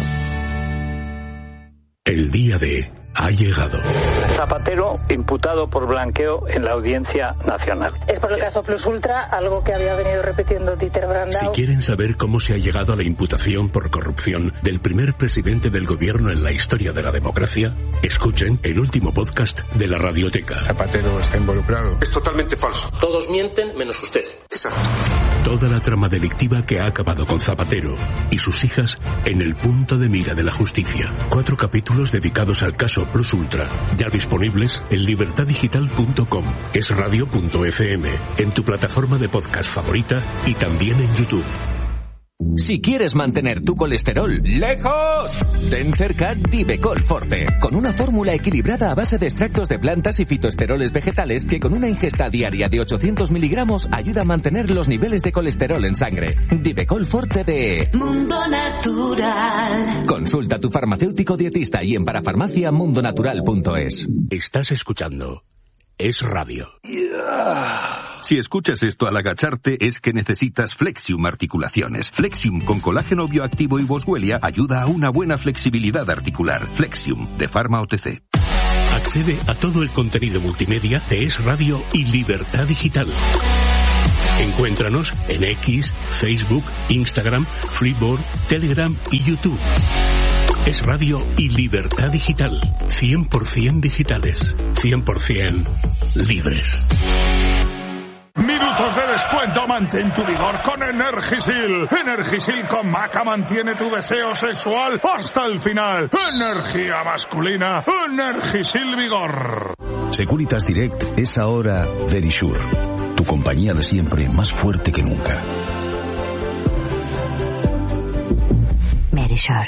El día de ha llegado. Zapatero imputado por blanqueo en la Audiencia Nacional. Es por el caso Plus Ultra, algo que había venido repitiendo Dieter Brandau. Si quieren saber cómo se ha llegado a la imputación por corrupción del primer presidente del gobierno en la historia de la democracia, escuchen el último podcast de la Radioteca. Zapatero está involucrado. Es totalmente falso. Todos mienten menos usted. Exacto. Toda la trama delictiva que ha acabado con Zapatero y sus hijas en el punto de mira de la justicia. Cuatro capítulos dedicados al caso Plus Ultra, ya disponibles en libertad digital punto com, esradio punto efe eme, en tu plataforma de podcast favorita y también en YouTube. Si quieres mantener tu colesterol lejos, ten cerca Divecol Forte, con una fórmula equilibrada a base de extractos de plantas y fitoesteroles vegetales que con una ingesta diaria de ochocientos miligramos ayuda a mantener los niveles de colesterol en sangre. Divecol Forte de Mundo Natural. Consulta a tu farmacéutico dietista y en parafarmacia mundo natural punto es. Estás escuchando Es Radio. Si escuchas esto al agacharte es que necesitas Flexium Articulaciones. Flexium con colágeno bioactivo y boswellia ayuda a una buena flexibilidad articular. Flexium de Pharma O T C. Accede a todo el contenido multimedia de Es Radio y Libertad Digital. Encuéntranos en X, Facebook, Instagram, Freeboard, Telegram y YouTube. Es Radio y Libertad Digital. cien por ciento digitales. cien por ciento libres. Minutos de descuento, mantén tu vigor con Energisil. Energisil con maca mantiene tu deseo sexual hasta el final. Energía masculina, Energisil Vigor. Securitas Direct es ahora Verisure, tu compañía de siempre más fuerte que nunca. Verisure.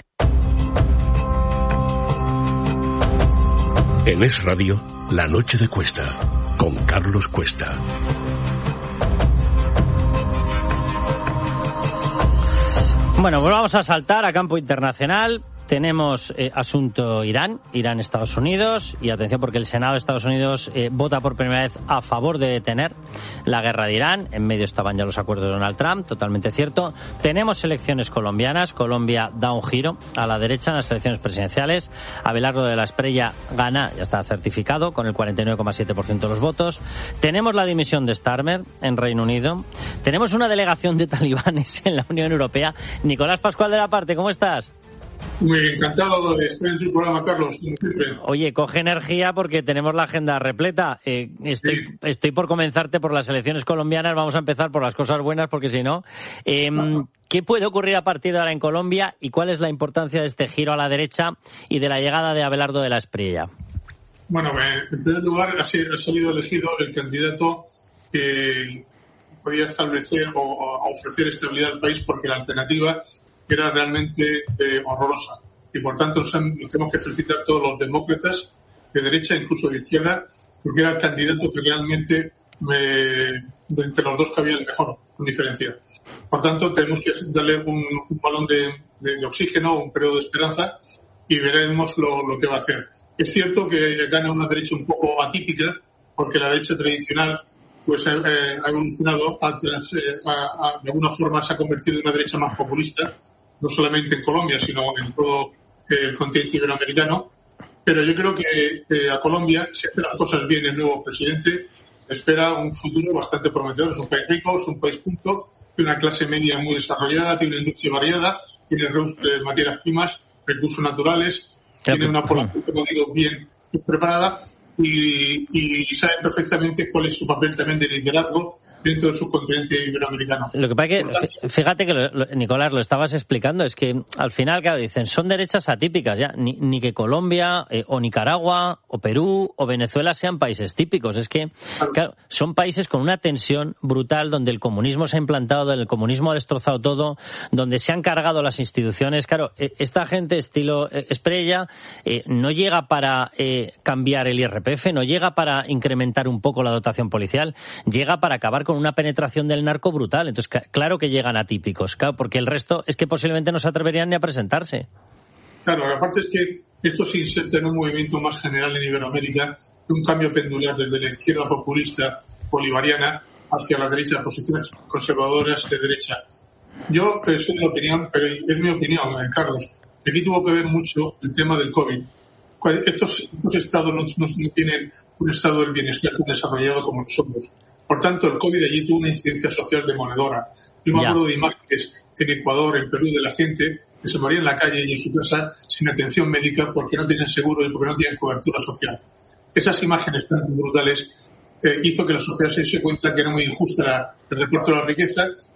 En Es Radio, La Noche de Cuesta, con Carlos Cuesta. Bueno, pues vamos a saltar a campo internacional. Tenemos eh, asunto Irán, Irán-Estados Unidos, y atención porque el Senado de Estados Unidos eh, vota por primera vez a favor de detener la guerra de Irán. En medio estaban ya los acuerdos de Donald Trump, totalmente cierto. Tenemos elecciones colombianas, Colombia da un giro a la derecha en las elecciones presidenciales. Abelardo de la Espriella gana, ya está certificado, con el cuarenta y nueve coma siete por ciento de los votos. Tenemos la dimisión de Starmer en Reino Unido. Tenemos una delegación de talibanes en la Unión Europea. Nicolás Pascual de la Parte, ¿cómo estás? Muy encantado de estar en tu programa, Carlos, como siempre. Oye, coge energía porque tenemos la agenda repleta. Eh, estoy, sí. estoy por comenzarte por las elecciones colombianas. Vamos a empezar por las cosas buenas porque si no... Eh, ¿Qué puede ocurrir a partir de ahora en Colombia y cuál es la importancia de este giro a la derecha y de la llegada de Abelardo de la Espriella? Bueno, en primer lugar, ha salido elegido el candidato que podía establecer o ofrecer estabilidad al país porque la alternativa era realmente eh, horrorosa. Y por tanto nos, han, nos tenemos que felicitar todos los demócratas de derecha, incluso de izquierda, porque era el candidato que realmente me, de entre los dos que había el mejor, con diferencia. Por tanto, tenemos que darle un, un balón de, de, de oxígeno, un periodo de esperanza, y veremos lo, lo que va a hacer. Es cierto que gana una derecha un poco atípica, porque la derecha tradicional pues eh, ha evolucionado, a, eh, a, a, de alguna forma se ha convertido en una derecha más populista, no solamente en Colombia, sino en todo el continente iberoamericano. Pero yo creo que eh, a Colombia, si hace las cosas bien el nuevo presidente, espera un futuro bastante prometedor. Es un país rico, es un país punto, tiene una clase media muy desarrollada, tiene una industria variada, tiene eh, materias primas, recursos naturales, ya, tiene una población, como digo, bien preparada y, y sabe perfectamente cuál es su papel también de liderazgo dentro del subcontinente iberoamericano. Lo que pasa es que, fíjate que, lo, lo, Nicolás, lo estabas explicando, es que al final, claro, dicen, son derechas atípicas, ya, ni, ni que Colombia, eh, o Nicaragua, o Perú, o Venezuela sean países típicos, es que, claro, son países con una tensión brutal, donde el comunismo se ha implantado, donde el comunismo ha destrozado todo, donde se han cargado las instituciones. Claro, eh, esta gente, estilo eh, Espriella, eh, no llega para eh, cambiar el I R P F, no llega para incrementar un poco la dotación policial, llega para acabar con una penetración del narco brutal. Entonces, claro que llegan atípicos, claro, porque el resto es que posiblemente no se atreverían ni a presentarse. Claro, aparte es que esto se inserta en un movimiento más general en Iberoamérica, un cambio pendular desde la izquierda populista bolivariana hacia la derecha, posiciones conservadoras de derecha. Yo eh, soy de la opinión, pero es mi opinión, eh, Carlos, que aquí tuvo que ver mucho el tema del COVID. Estos, estos estados no, no, no tienen un estado del bienestar tan desarrollado como nosotros. Por tanto, el COVID allí tuvo una incidencia social demoledora. Yo me yeah. acuerdo de imágenes en Ecuador, en Perú, de la gente que se moría en la calle y en su casa sin atención médica porque no tenían seguro y porque no tenían cobertura social. Esas imágenes tan brutales eh, hizo que la sociedad se diese cuenta que era muy injusta la, el reparto de la riqueza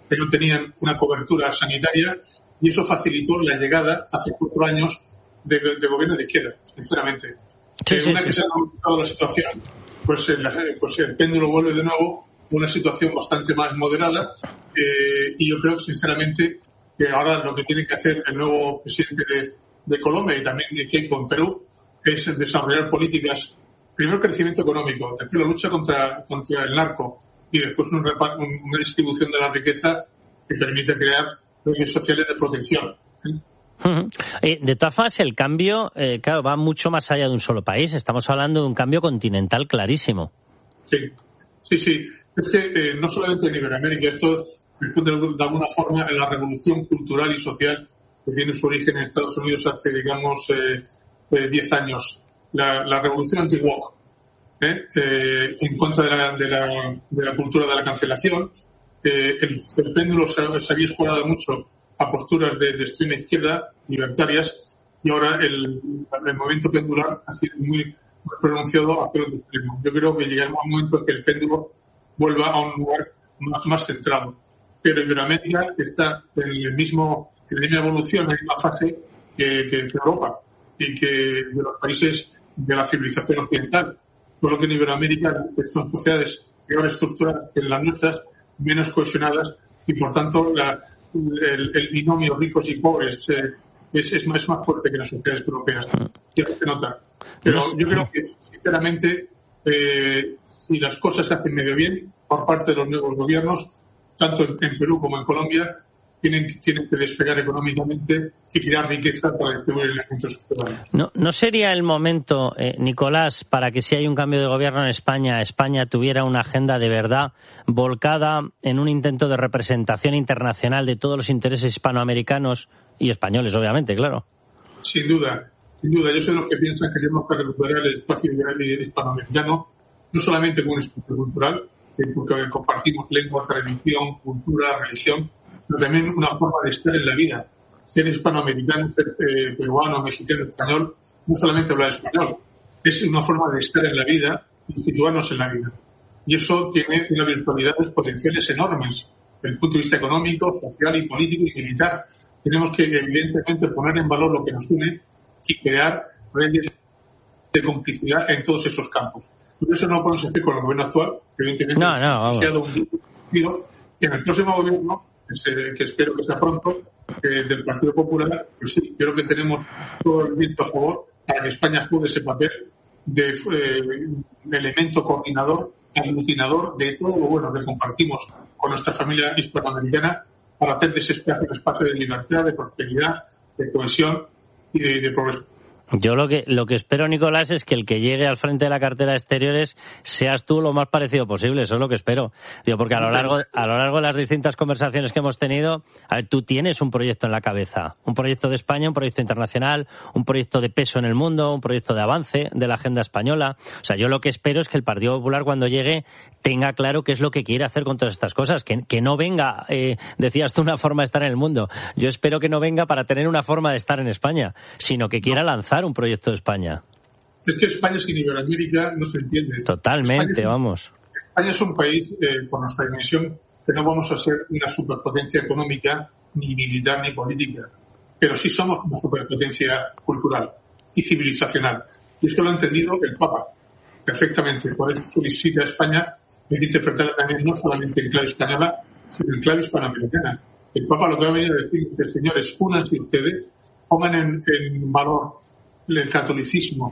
que no tenían una cobertura sanitaria, y eso facilitó la llegada hace cuatro años de, de gobierno de izquierda, sinceramente. Sí, eh, sí, una sí. que se ha aumentado la situación, pues el, pues el péndulo vuelve de nuevo a una situación bastante más moderada, eh, y yo creo que sinceramente que ahora lo que tiene que hacer el nuevo presidente de, de Colombia y también de Keiko en Perú es desarrollar políticas, primero crecimiento económico, después la lucha contra, contra el narco y después un reparto, una distribución de la riqueza que permite crear redes sociales de protección. Uh-huh. Eh, de todas formas, el cambio, eh, claro, va mucho más allá de un solo país. Estamos hablando de un cambio continental clarísimo. Sí, sí, sí. Es que eh, no solamente en Iberoamérica, esto responde de alguna forma a la revolución cultural y social que tiene su origen en Estados Unidos hace, digamos, eh, eh, diez años. La, la revolución anti-woke, ¿eh? Eh, en contra de la, de, la, de la cultura de la cancelación. Eh, el, el péndulo se, se había escolado mucho a posturas de, de extrema izquierda, libertarias, y ahora el, el movimiento pendular ha sido muy, muy pronunciado hacia el extremo. Yo creo que llegará un momento en que el péndulo vuelva a un lugar más, más centrado. Pero Iberoamérica está en el mismo, en la misma evolución, en la misma fase que, que, que Europa y que de los países de la civilización occidental. Solo que en Iberoamérica son sociedades peor estructuradas que las nuestras, menos cohesionadas, y por tanto la, el, el binomio ricos y pobres eh, es, es, más, es más fuerte que las sociedades europeas. Y eso se nota. Pero yo creo que, sinceramente, eh, si las cosas se hacen medio bien por parte de los nuevos gobiernos, tanto en, en Perú como en Colombia, tienen, tienen que despegar económicamente y crear riqueza para distribuir entre sus ciudadanos. ¿No, ¿No sería el momento, eh, Nicolás, para que si hay un cambio de gobierno en España, España tuviera una agenda de verdad volcada en un intento de representación internacional de todos los intereses hispanoamericanos y españoles, obviamente, claro? Sin duda, sin duda. Yo soy de los que piensan que tenemos que recuperar el espacio hispanoamericano, no solamente como un espacio cultural, porque compartimos lengua, tradición, cultura, religión, pero también una forma de estar en la vida. Ser hispanoamericano, ser eh, peruano, mexicano, español, no solamente hablar español, es una forma de estar en la vida y situarnos en la vida. Y eso tiene unas virtualidades potenciales enormes, desde el punto de vista económico, social y político y militar. Tenemos que, evidentemente, poner en valor lo que nos une y crear redes de complicidad en todos esos campos. Por eso no podemos hacer con el gobierno actual, que evidentemente no, no, ha iniciado un giro, y en el próximo gobierno, que, se, que espero que sea pronto, eh, del Partido Popular, pues sí, creo que tenemos todo el viento a favor para que España juegue ese papel de, eh, de elemento coordinador, aglutinador de todo lo bueno que compartimos con nuestra familia hispanoamericana para hacer de ese espacio un espacio de libertad, de prosperidad, de cohesión y de, de progreso. Yo lo que lo que espero, Nicolás, es que el que llegue al frente de la cartera de Exteriores seas tú lo más parecido posible. Eso es lo que espero. Digo, porque a lo largo a lo largo de las distintas conversaciones que hemos tenido, a ver, tú tienes un proyecto en la cabeza, un proyecto de España, un proyecto internacional, un proyecto de peso en el mundo, un proyecto de avance de la agenda española. O sea, yo lo que espero es que el Partido Popular, cuando llegue, tenga claro qué es lo que quiere hacer con todas estas cosas, que, que no venga, eh, decías tú, una forma de estar en el mundo. Yo espero que no venga para tener una forma de estar en España, sino que quiera lanzar un proyecto de España. Es que España sin Iberoamérica no se entiende. Totalmente, España, vamos. España es un país, eh, por nuestra dimensión, que no vamos a ser una superpotencia económica, ni militar, ni política. Pero sí somos una superpotencia cultural y civilizacional. Y esto lo ha entendido el Papa perfectamente. Por eso su visita a España hay que interpretarla también no solamente en clave española, sino en clave hispanoamericana. El Papa lo que ha venido a decir es, señores, únanse ustedes, pongan en, en valor el catolicismo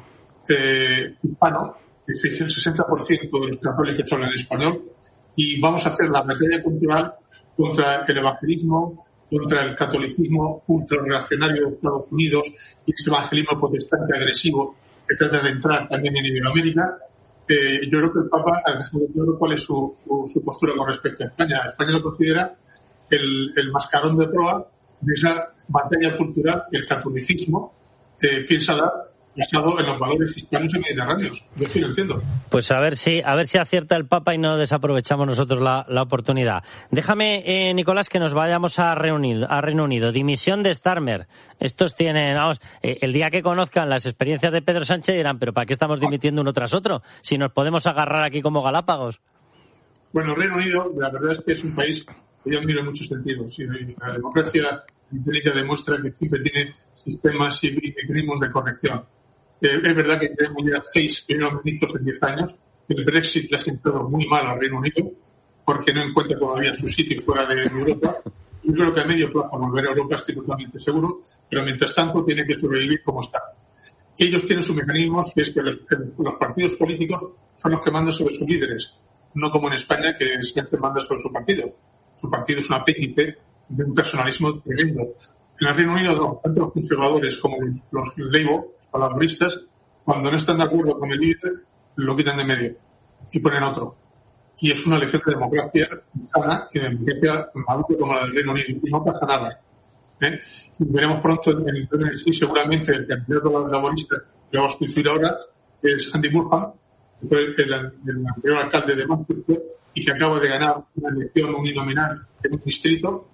eh, hispano, el sesenta por ciento de los católicos hablan español, y vamos a hacer la batalla cultural contra el evangelismo, contra el catolicismo ultrarreaccionario de Estados Unidos y ese evangelismo protestante agresivo que trata de entrar también en Iberoamérica. Eh, yo creo que el Papa ha dejado claro cuál es su, su, su postura con respecto a España. España lo considera el, el mascarón de proa de esa batalla cultural que el catolicismo eh, piensa dar basado en los valores hispanos y mediterráneos. Yo sí lo entiendo. Pues a ver si a ver si acierta el Papa y no desaprovechamos nosotros la, la oportunidad. Déjame, eh, Nicolás, que nos vayamos a Reino Unido. A Reino Unido. Dimisión de Starmer. Estos tienen, vamos, eh, el día que conozcan las experiencias de Pedro Sánchez dirán, pero ¿para qué estamos dimitiendo uno tras otro? Si nos podemos agarrar aquí como Galápagos. Bueno, Reino Unido, la verdad es que es un país que yo admiro en muchos sentidos. Y la democracia británica demuestra que siempre tiene sistemas y mecanismos de corrección. Eh, es verdad que tenemos ya seis primeros ministros en diez años. El Brexit le ha sentado muy mal al Reino Unido porque no encuentra todavía su sitio fuera de Europa. Yo creo que a medio plazo volver a Europa estoy totalmente seguro, pero mientras tanto tiene que sobrevivir como está. Ellos tienen sus mecanismos, que es que los, los partidos políticos son los que mandan sobre sus líderes, no como en España, que es el que manda sobre su partido. Su partido es un apéndice de un personalismo tremendo. En el Reino Unido, tanto los conservadores como los Labour, los laboristas, cuando no están de acuerdo con el líder, lo quitan de medio y ponen otro. Y es una lección de democracia sana y de democracia madura como la del Reino Unido. Y no pasa nada. ¿eh? Y veremos pronto en el Reino sí, seguramente el candidato laborista que va a sustituir ahora es Andy Murham, que fue el, el anterior alcalde de Manchester y que acaba de ganar una elección uninominal en un distrito.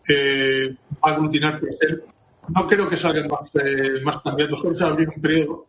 Eh, va a aglutinar crecer. No creo que salgan más, eh, más candidatos. Solo se va a abrir un periodo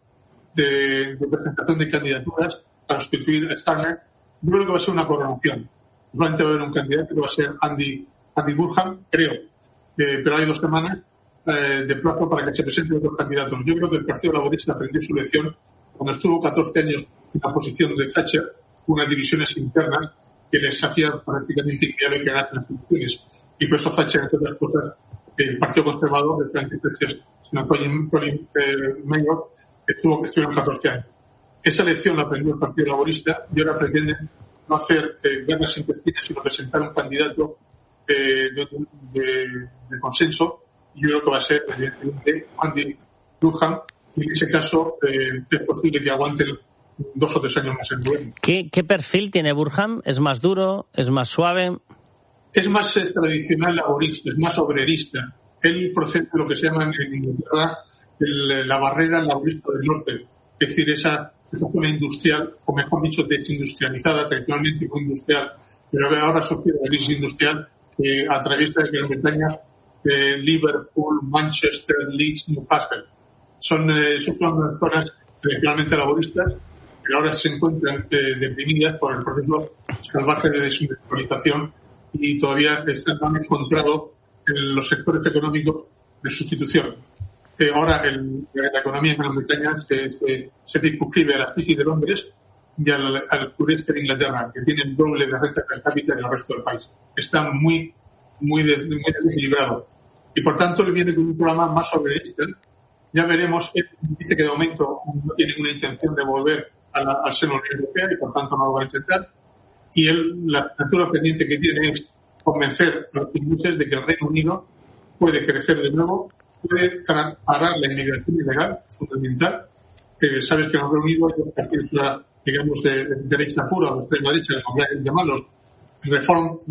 de, de presentación de candidaturas para sustituir a Starmer. Yo creo que va a ser una coronación. Solamente va a haber un candidato que va a ser Andy, Andy Murham, creo. Eh, pero hay dos semanas eh, de plazo para que se presenten otros candidatos. Yo creo que el Partido Laborista aprendió su lección cuando estuvo catorce años en la posición de Thatcher, unas divisiones internas que les hacían prácticamente inviable que ganasen las elecciones. Y por eso Thatcher, entre otras cosas, el Partido Conservador de Francis Thatcher, sino Colin, Colin eh, Mayor, estuvo, estuvieron catorce años. Esa lección la aprendió el Partido Laborista y ahora pretenden no hacer eh, guerras intestinas, sino presentar un candidato eh, de, de, de consenso. Y yo creo que va a ser, evidentemente, Andy Murham, y en ese caso eh, es posible que aguanten dos o tres años más en el gobierno. ¿Qué, ¿Qué perfil tiene Murham? ¿Es más duro? ¿Es más suave? Es más eh, tradicional laborista, es más obrerista. Él procede de lo que se llama en Inglaterra el, la barrera laborista del norte, es decir, esa, esa zona industrial, o mejor dicho, desindustrializada, tradicionalmente muy industrial, pero que ahora sufre la crisis industrial que atraviesa Gran Bretaña, eh, Liverpool, Manchester, Leeds, Newcastle. Son, eh, son zonas tradicionalmente laboristas, pero ahora se encuentran eh, deprimidas por el proceso salvaje de desindustrialización y todavía están, han encontrado en los sectores económicos de sustitución. Eh, ahora el, la economía en Gran Bretaña se, se, se circunscribe a la City de Londres y al, al sureste de Inglaterra, que tiene el doble de renta per cápita del resto del país. Está muy, muy, des, muy desequilibrado. Y por tanto, le viene con un programa más obrerista. Ya veremos, él dice que de momento no tiene ninguna intención de volver a la, al seno de la Unión Europea y por tanto no lo va a intentar. Y él, la asignatura pendiente que tiene es convencer a los ingleses de que el Reino Unido puede crecer de nuevo, puede parar la inmigración ilegal, fundamental. Eh, sabes que en el Reino Unido hay dos partidos, digamos, de, de derecha pura o extrema derecha, como quieran llamarlos, Reform U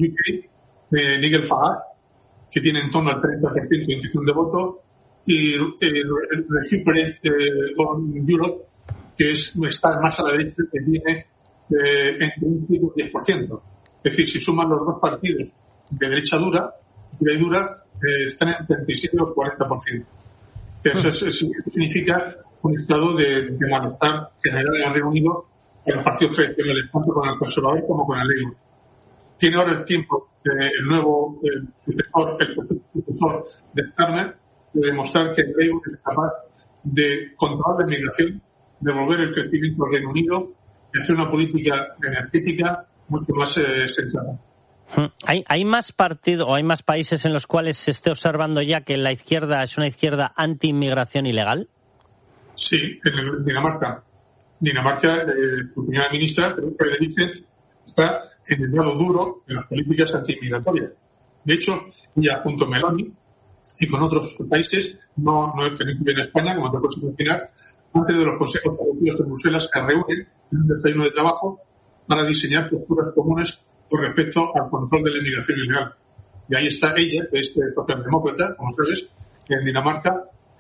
K, eh, Nigel Farage, que tiene en torno al treinta por ciento de intención de voto, y eh, Recuperate eh, Europe, que es, está más a la derecha, que tiene eh, entre un cinco y un diez por ciento. Es decir, si suman los dos partidos de derecha dura, dura y dura, eh, están en treinta y siete o cuarenta por ciento. Eso, es, eso significa un estado de, de malestar general en el Reino Unido con los partidos tradicionales, tanto con el conservador como con el Labour. Tiene ahora el tiempo eh, el nuevo el sucesor, el sucesor de Starmer de demostrar que el Labour es capaz de controlar la inmigración, de volver el crecimiento al Reino Unido y hacer una política energética mucho más eh, sensata. ¿Hay, ¿Hay más partidos o hay más países en los cuales se esté observando ya que la izquierda es una izquierda anti-inmigración ilegal? Sí, en Dinamarca. Dinamarca, eh, su primera ministra, Frederiksen, está en el lado duro de las políticas anti-inmigratorias. De hecho, ya junto a Meloni y con otros países, no, no en España, como te puedes imaginar, antes de los consejos europeos de Bruselas se reúnen en un desayuno de trabajo para diseñar posturas comunes con respecto al control de la inmigración ilegal. Y ahí está ella, que es socialdemócrata, como sabes, en Dinamarca,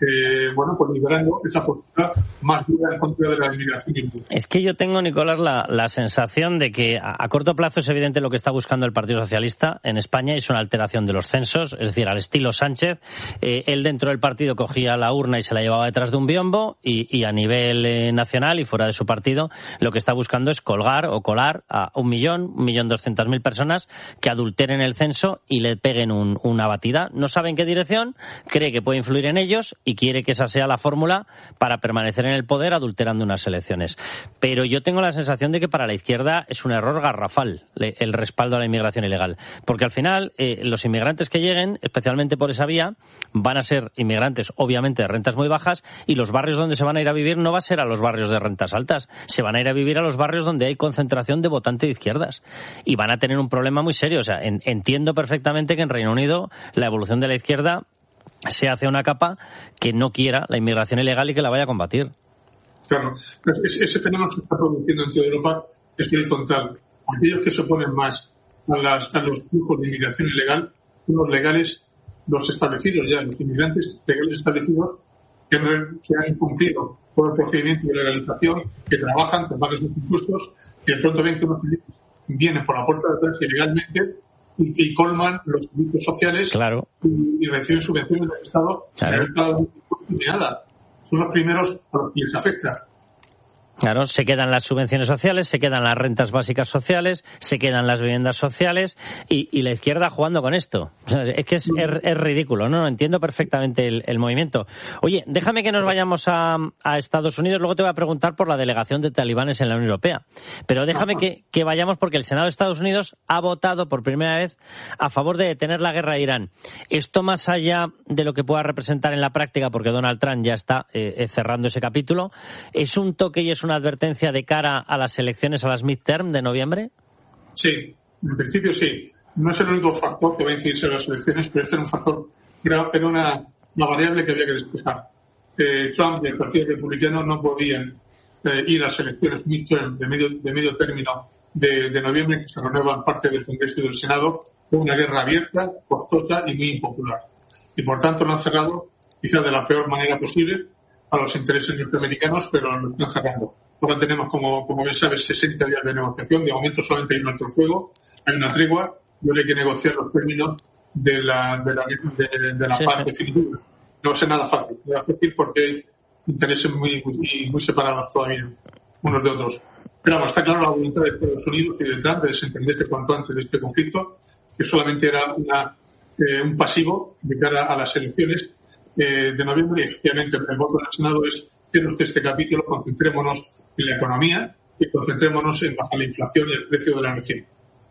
eh, bueno, pues liberando esa postura más dura en contra de la inmigración irregular. Es que yo tengo, Nicolás, la, la sensación de que a, a corto plazo es evidente lo que está buscando el Partido Socialista en España, es una alteración de los censos, es decir, al estilo Sánchez. Eh, él dentro del partido cogía la urna y se la llevaba detrás de un biombo, y, y a nivel eh, nacional y fuera de su partido lo que está buscando es colgar o colar a un millón, un millón doscientas mil personas que adulteren el censo y le peguen un, una batida. No sabe en qué dirección, cree que puede influir en ellos y quiere que esa sea la fórmula para permanecer en el poder adulterando unas elecciones. Pero yo tengo la sensación de que para la izquierda es un error garrafal el respaldo a la inmigración ilegal, porque al final eh, los inmigrantes que lleguen, especialmente por esa vía, van a ser inmigrantes obviamente de rentas muy bajas, y los barrios donde se van a ir a vivir no va a ser a los barrios de rentas altas, se van a ir a vivir a los barrios donde hay concentración de votante de izquierdas, y van a tener un problema muy serio. O sea, en, entiendo perfectamente que en Reino Unido la evolución de la izquierda se hace una capa que no quiera la inmigración ilegal y que la vaya a combatir. Claro, ese, ese fenómeno se está produciendo en toda Europa, es horizontal. Aquellos que se oponen más a, las, a los flujos de inmigración ilegal son los legales, los establecidos ya, los inmigrantes legales establecidos que, que han cumplido todo el procedimiento de legalización, que trabajan, que pagan sus impuestos, que de pronto ven que unos vienen por la puerta de atrás ilegalmente y, y colman los servicios sociales, claro, y, y reciben subvenciones del Estado, claro, sin haber pagado impuestos ni nada. Son los primeros a los que les afecta. Claro, se quedan las subvenciones sociales, se quedan las rentas básicas sociales, se quedan las viviendas sociales, y, y la izquierda jugando con esto. O sea, es que es, es, es ridículo, ¿no? Entiendo perfectamente el, el movimiento. Oye, déjame que nos vayamos a, a Estados Unidos, luego te voy a preguntar por la delegación de talibanes en la Unión Europea. Pero déjame que, que vayamos, porque el Senado de Estados Unidos ha votado por primera vez a favor de detener la guerra de Irán. Esto, más allá de lo que pueda representar en la práctica, porque Donald Trump ya está eh, cerrando ese capítulo, ¿es un toque y es una advertencia de cara a las elecciones, a las midterm de noviembre? Sí, en principio sí. No es el único factor que va a incidirse en las elecciones, pero este era un factor, era, era una, una variable que había que despejar. Eh, Trump y el Partido Republicano no podían eh, ir a las elecciones midterm de medio, de medio término de, de noviembre, que se renuevan parte del Congreso y del Senado, con una guerra abierta, costosa y muy impopular. Y por tanto lo han cerrado, quizás de la peor manera posible, a los intereses norteamericanos, pero lo están cerrando. Ahora tenemos, como, como bien sabes, sesenta días de negociación. De momento solamente hay un alto fuego, hay una tregua, y ahora hay que negociar los términos de la, de la, de, de la sí, paz sí. definitiva. No va a ser nada fácil. No va a ser fácil porque hay intereses muy, muy, muy separados todavía, unos de otros. Pero vamos, está claro la voluntad de Estados Unidos y de Trump de desentenderse cuanto antes de este conflicto, que solamente era una, eh, un pasivo de cara a las elecciones eh, de noviembre. Y efectivamente el voto del Senado es: cierre usted este capítulo, concentrémonos en la economía y concentrémonos en bajar la inflación y el precio de la energía.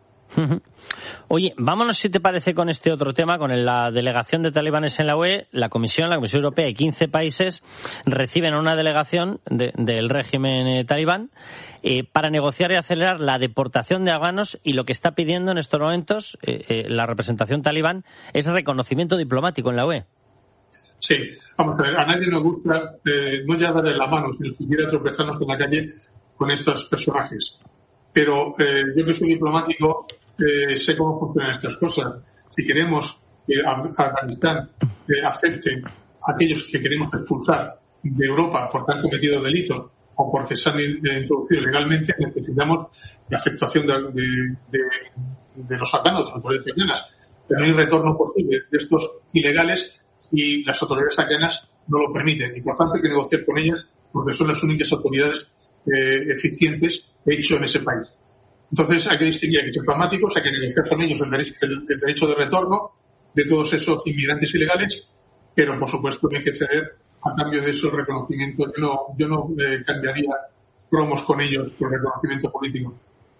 Oye, vámonos, si te parece, con este otro tema, con la delegación de talibanes en la U E. La Comisión, la Comisión Europea y quince países reciben a una delegación de, del régimen eh, talibán eh, para negociar y acelerar la deportación de afganos, y lo que está pidiendo en estos momentos eh, eh, la representación talibán es reconocimiento diplomático en la U E. Sí, vamos a ver, a nadie nos gusta eh, no ya darle la mano, sino siquiera tropezarnos en la calle con estos personajes. Pero eh, yo que soy diplomático eh, sé cómo funcionan estas cosas. Si queremos que Afganistán eh, acepte a aquellos que queremos expulsar de Europa porque han cometido delitos o porque se han introducido ilegalmente, necesitamos la aceptación de, de, de, de los afganos, de las autoridades afganas. Pero no hay retorno posible de estos ilegales y las autoridades afganas no lo permiten. Y por tanto hay que negociar con ellas porque son las únicas autoridades eh, eficientes hechas en ese país. Entonces hay que distinguir, hay que ser pragmáticos, hay que negociar con ellos el derecho, el, el derecho de retorno de todos esos inmigrantes ilegales, pero por supuesto no hay que ceder a cambio de esos reconocimientos. Yo no, yo no eh, cambiaría cromos con ellos por reconocimiento político.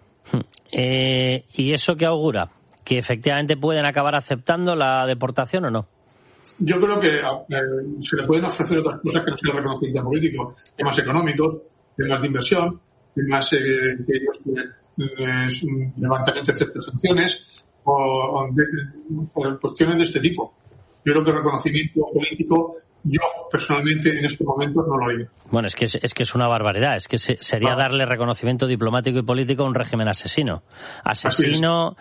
Eh, ¿Y eso qué augura? ¿Que efectivamente pueden acabar aceptando la deportación o no? Yo creo que eh, se le pueden ofrecer otras cosas que no sea el reconocimiento político, temas económicos, temas de inversión, temas eh, que ellos eh, levantamiento de ciertas sanciones o, o, de, o cuestiones de este tipo. Yo creo que el reconocimiento político, yo personalmente en estos momentos no lo haría. Bueno, es que es, es que es una barbaridad. Es que se, sería ah. darle reconocimiento diplomático y político a un régimen asesino. Asesino,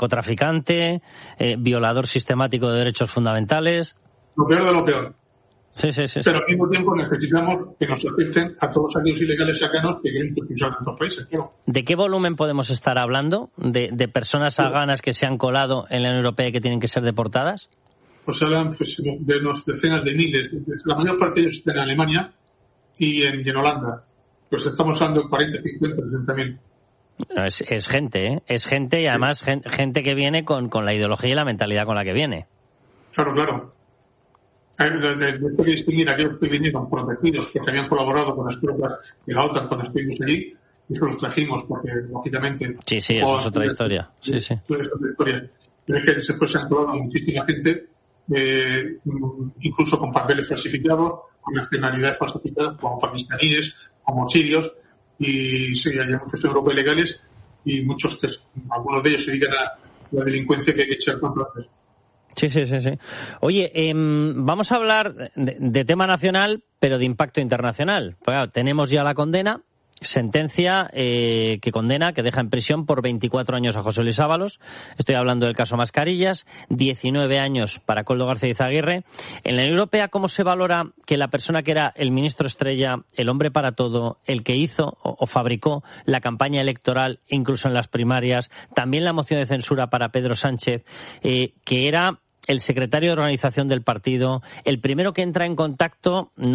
narcotraficante, eh, violador sistemático de derechos fundamentales. Lo peor de lo peor. Sí, sí, sí. Pero al mismo tiempo necesitamos que nos afecten a todos aquellos ilegales sacanos que quieren expulsar de otros países, claro. ¿De qué volumen podemos estar hablando? ¿De, de personas afganas que se han colado en la Unión Europea y que tienen que ser deportadas? Pues hablan pues, de unas decenas de miles. La mayor parte de ellos están en Alemania y en, y en Holanda. Pues estamos hablando de cuarenta, cincuenta, sesenta mil. Es, es gente, ¿eh? Es gente y además sí. gente, gente que viene con, con la ideología y la mentalidad con la que viene. Claro, claro. Hay que distinguir a aquellos que vinieron protegidos porque habían colaborado con las tropas de la OTAN cuando estuvimos allí. Y eso los trajimos porque, lógicamente... Sí, sí, eso es otra historia. Sí, sí. Eso es otra historia. Pero es que después se han colado muchísima gente, eh, incluso con papeles falsificados, con nacionalidades falsificadas, como pakistaníes, como sirios, y sí, hay muchos europeos ilegales y muchos que, algunos de ellos se dedican a la delincuencia que hay que echar contra ellos. Sí, sí, sí, sí. Oye, eh, vamos a hablar de, de tema nacional, pero de impacto internacional. Pues, claro, tenemos ya la condena, sentencia eh, que condena, que deja en prisión por veinticuatro años a José Luis Ábalos. Estoy hablando del caso Mascarillas, diecinueve años para Koldo García Izaguirre. En la Unión Europea, ¿cómo se valora que la persona que era el ministro estrella, el hombre para todo, el que hizo o, o fabricó la campaña electoral, incluso en las primarias, también la moción de censura para Pedro Sánchez, eh, que era el secretario de organización del partido, el primero que entra en contacto... No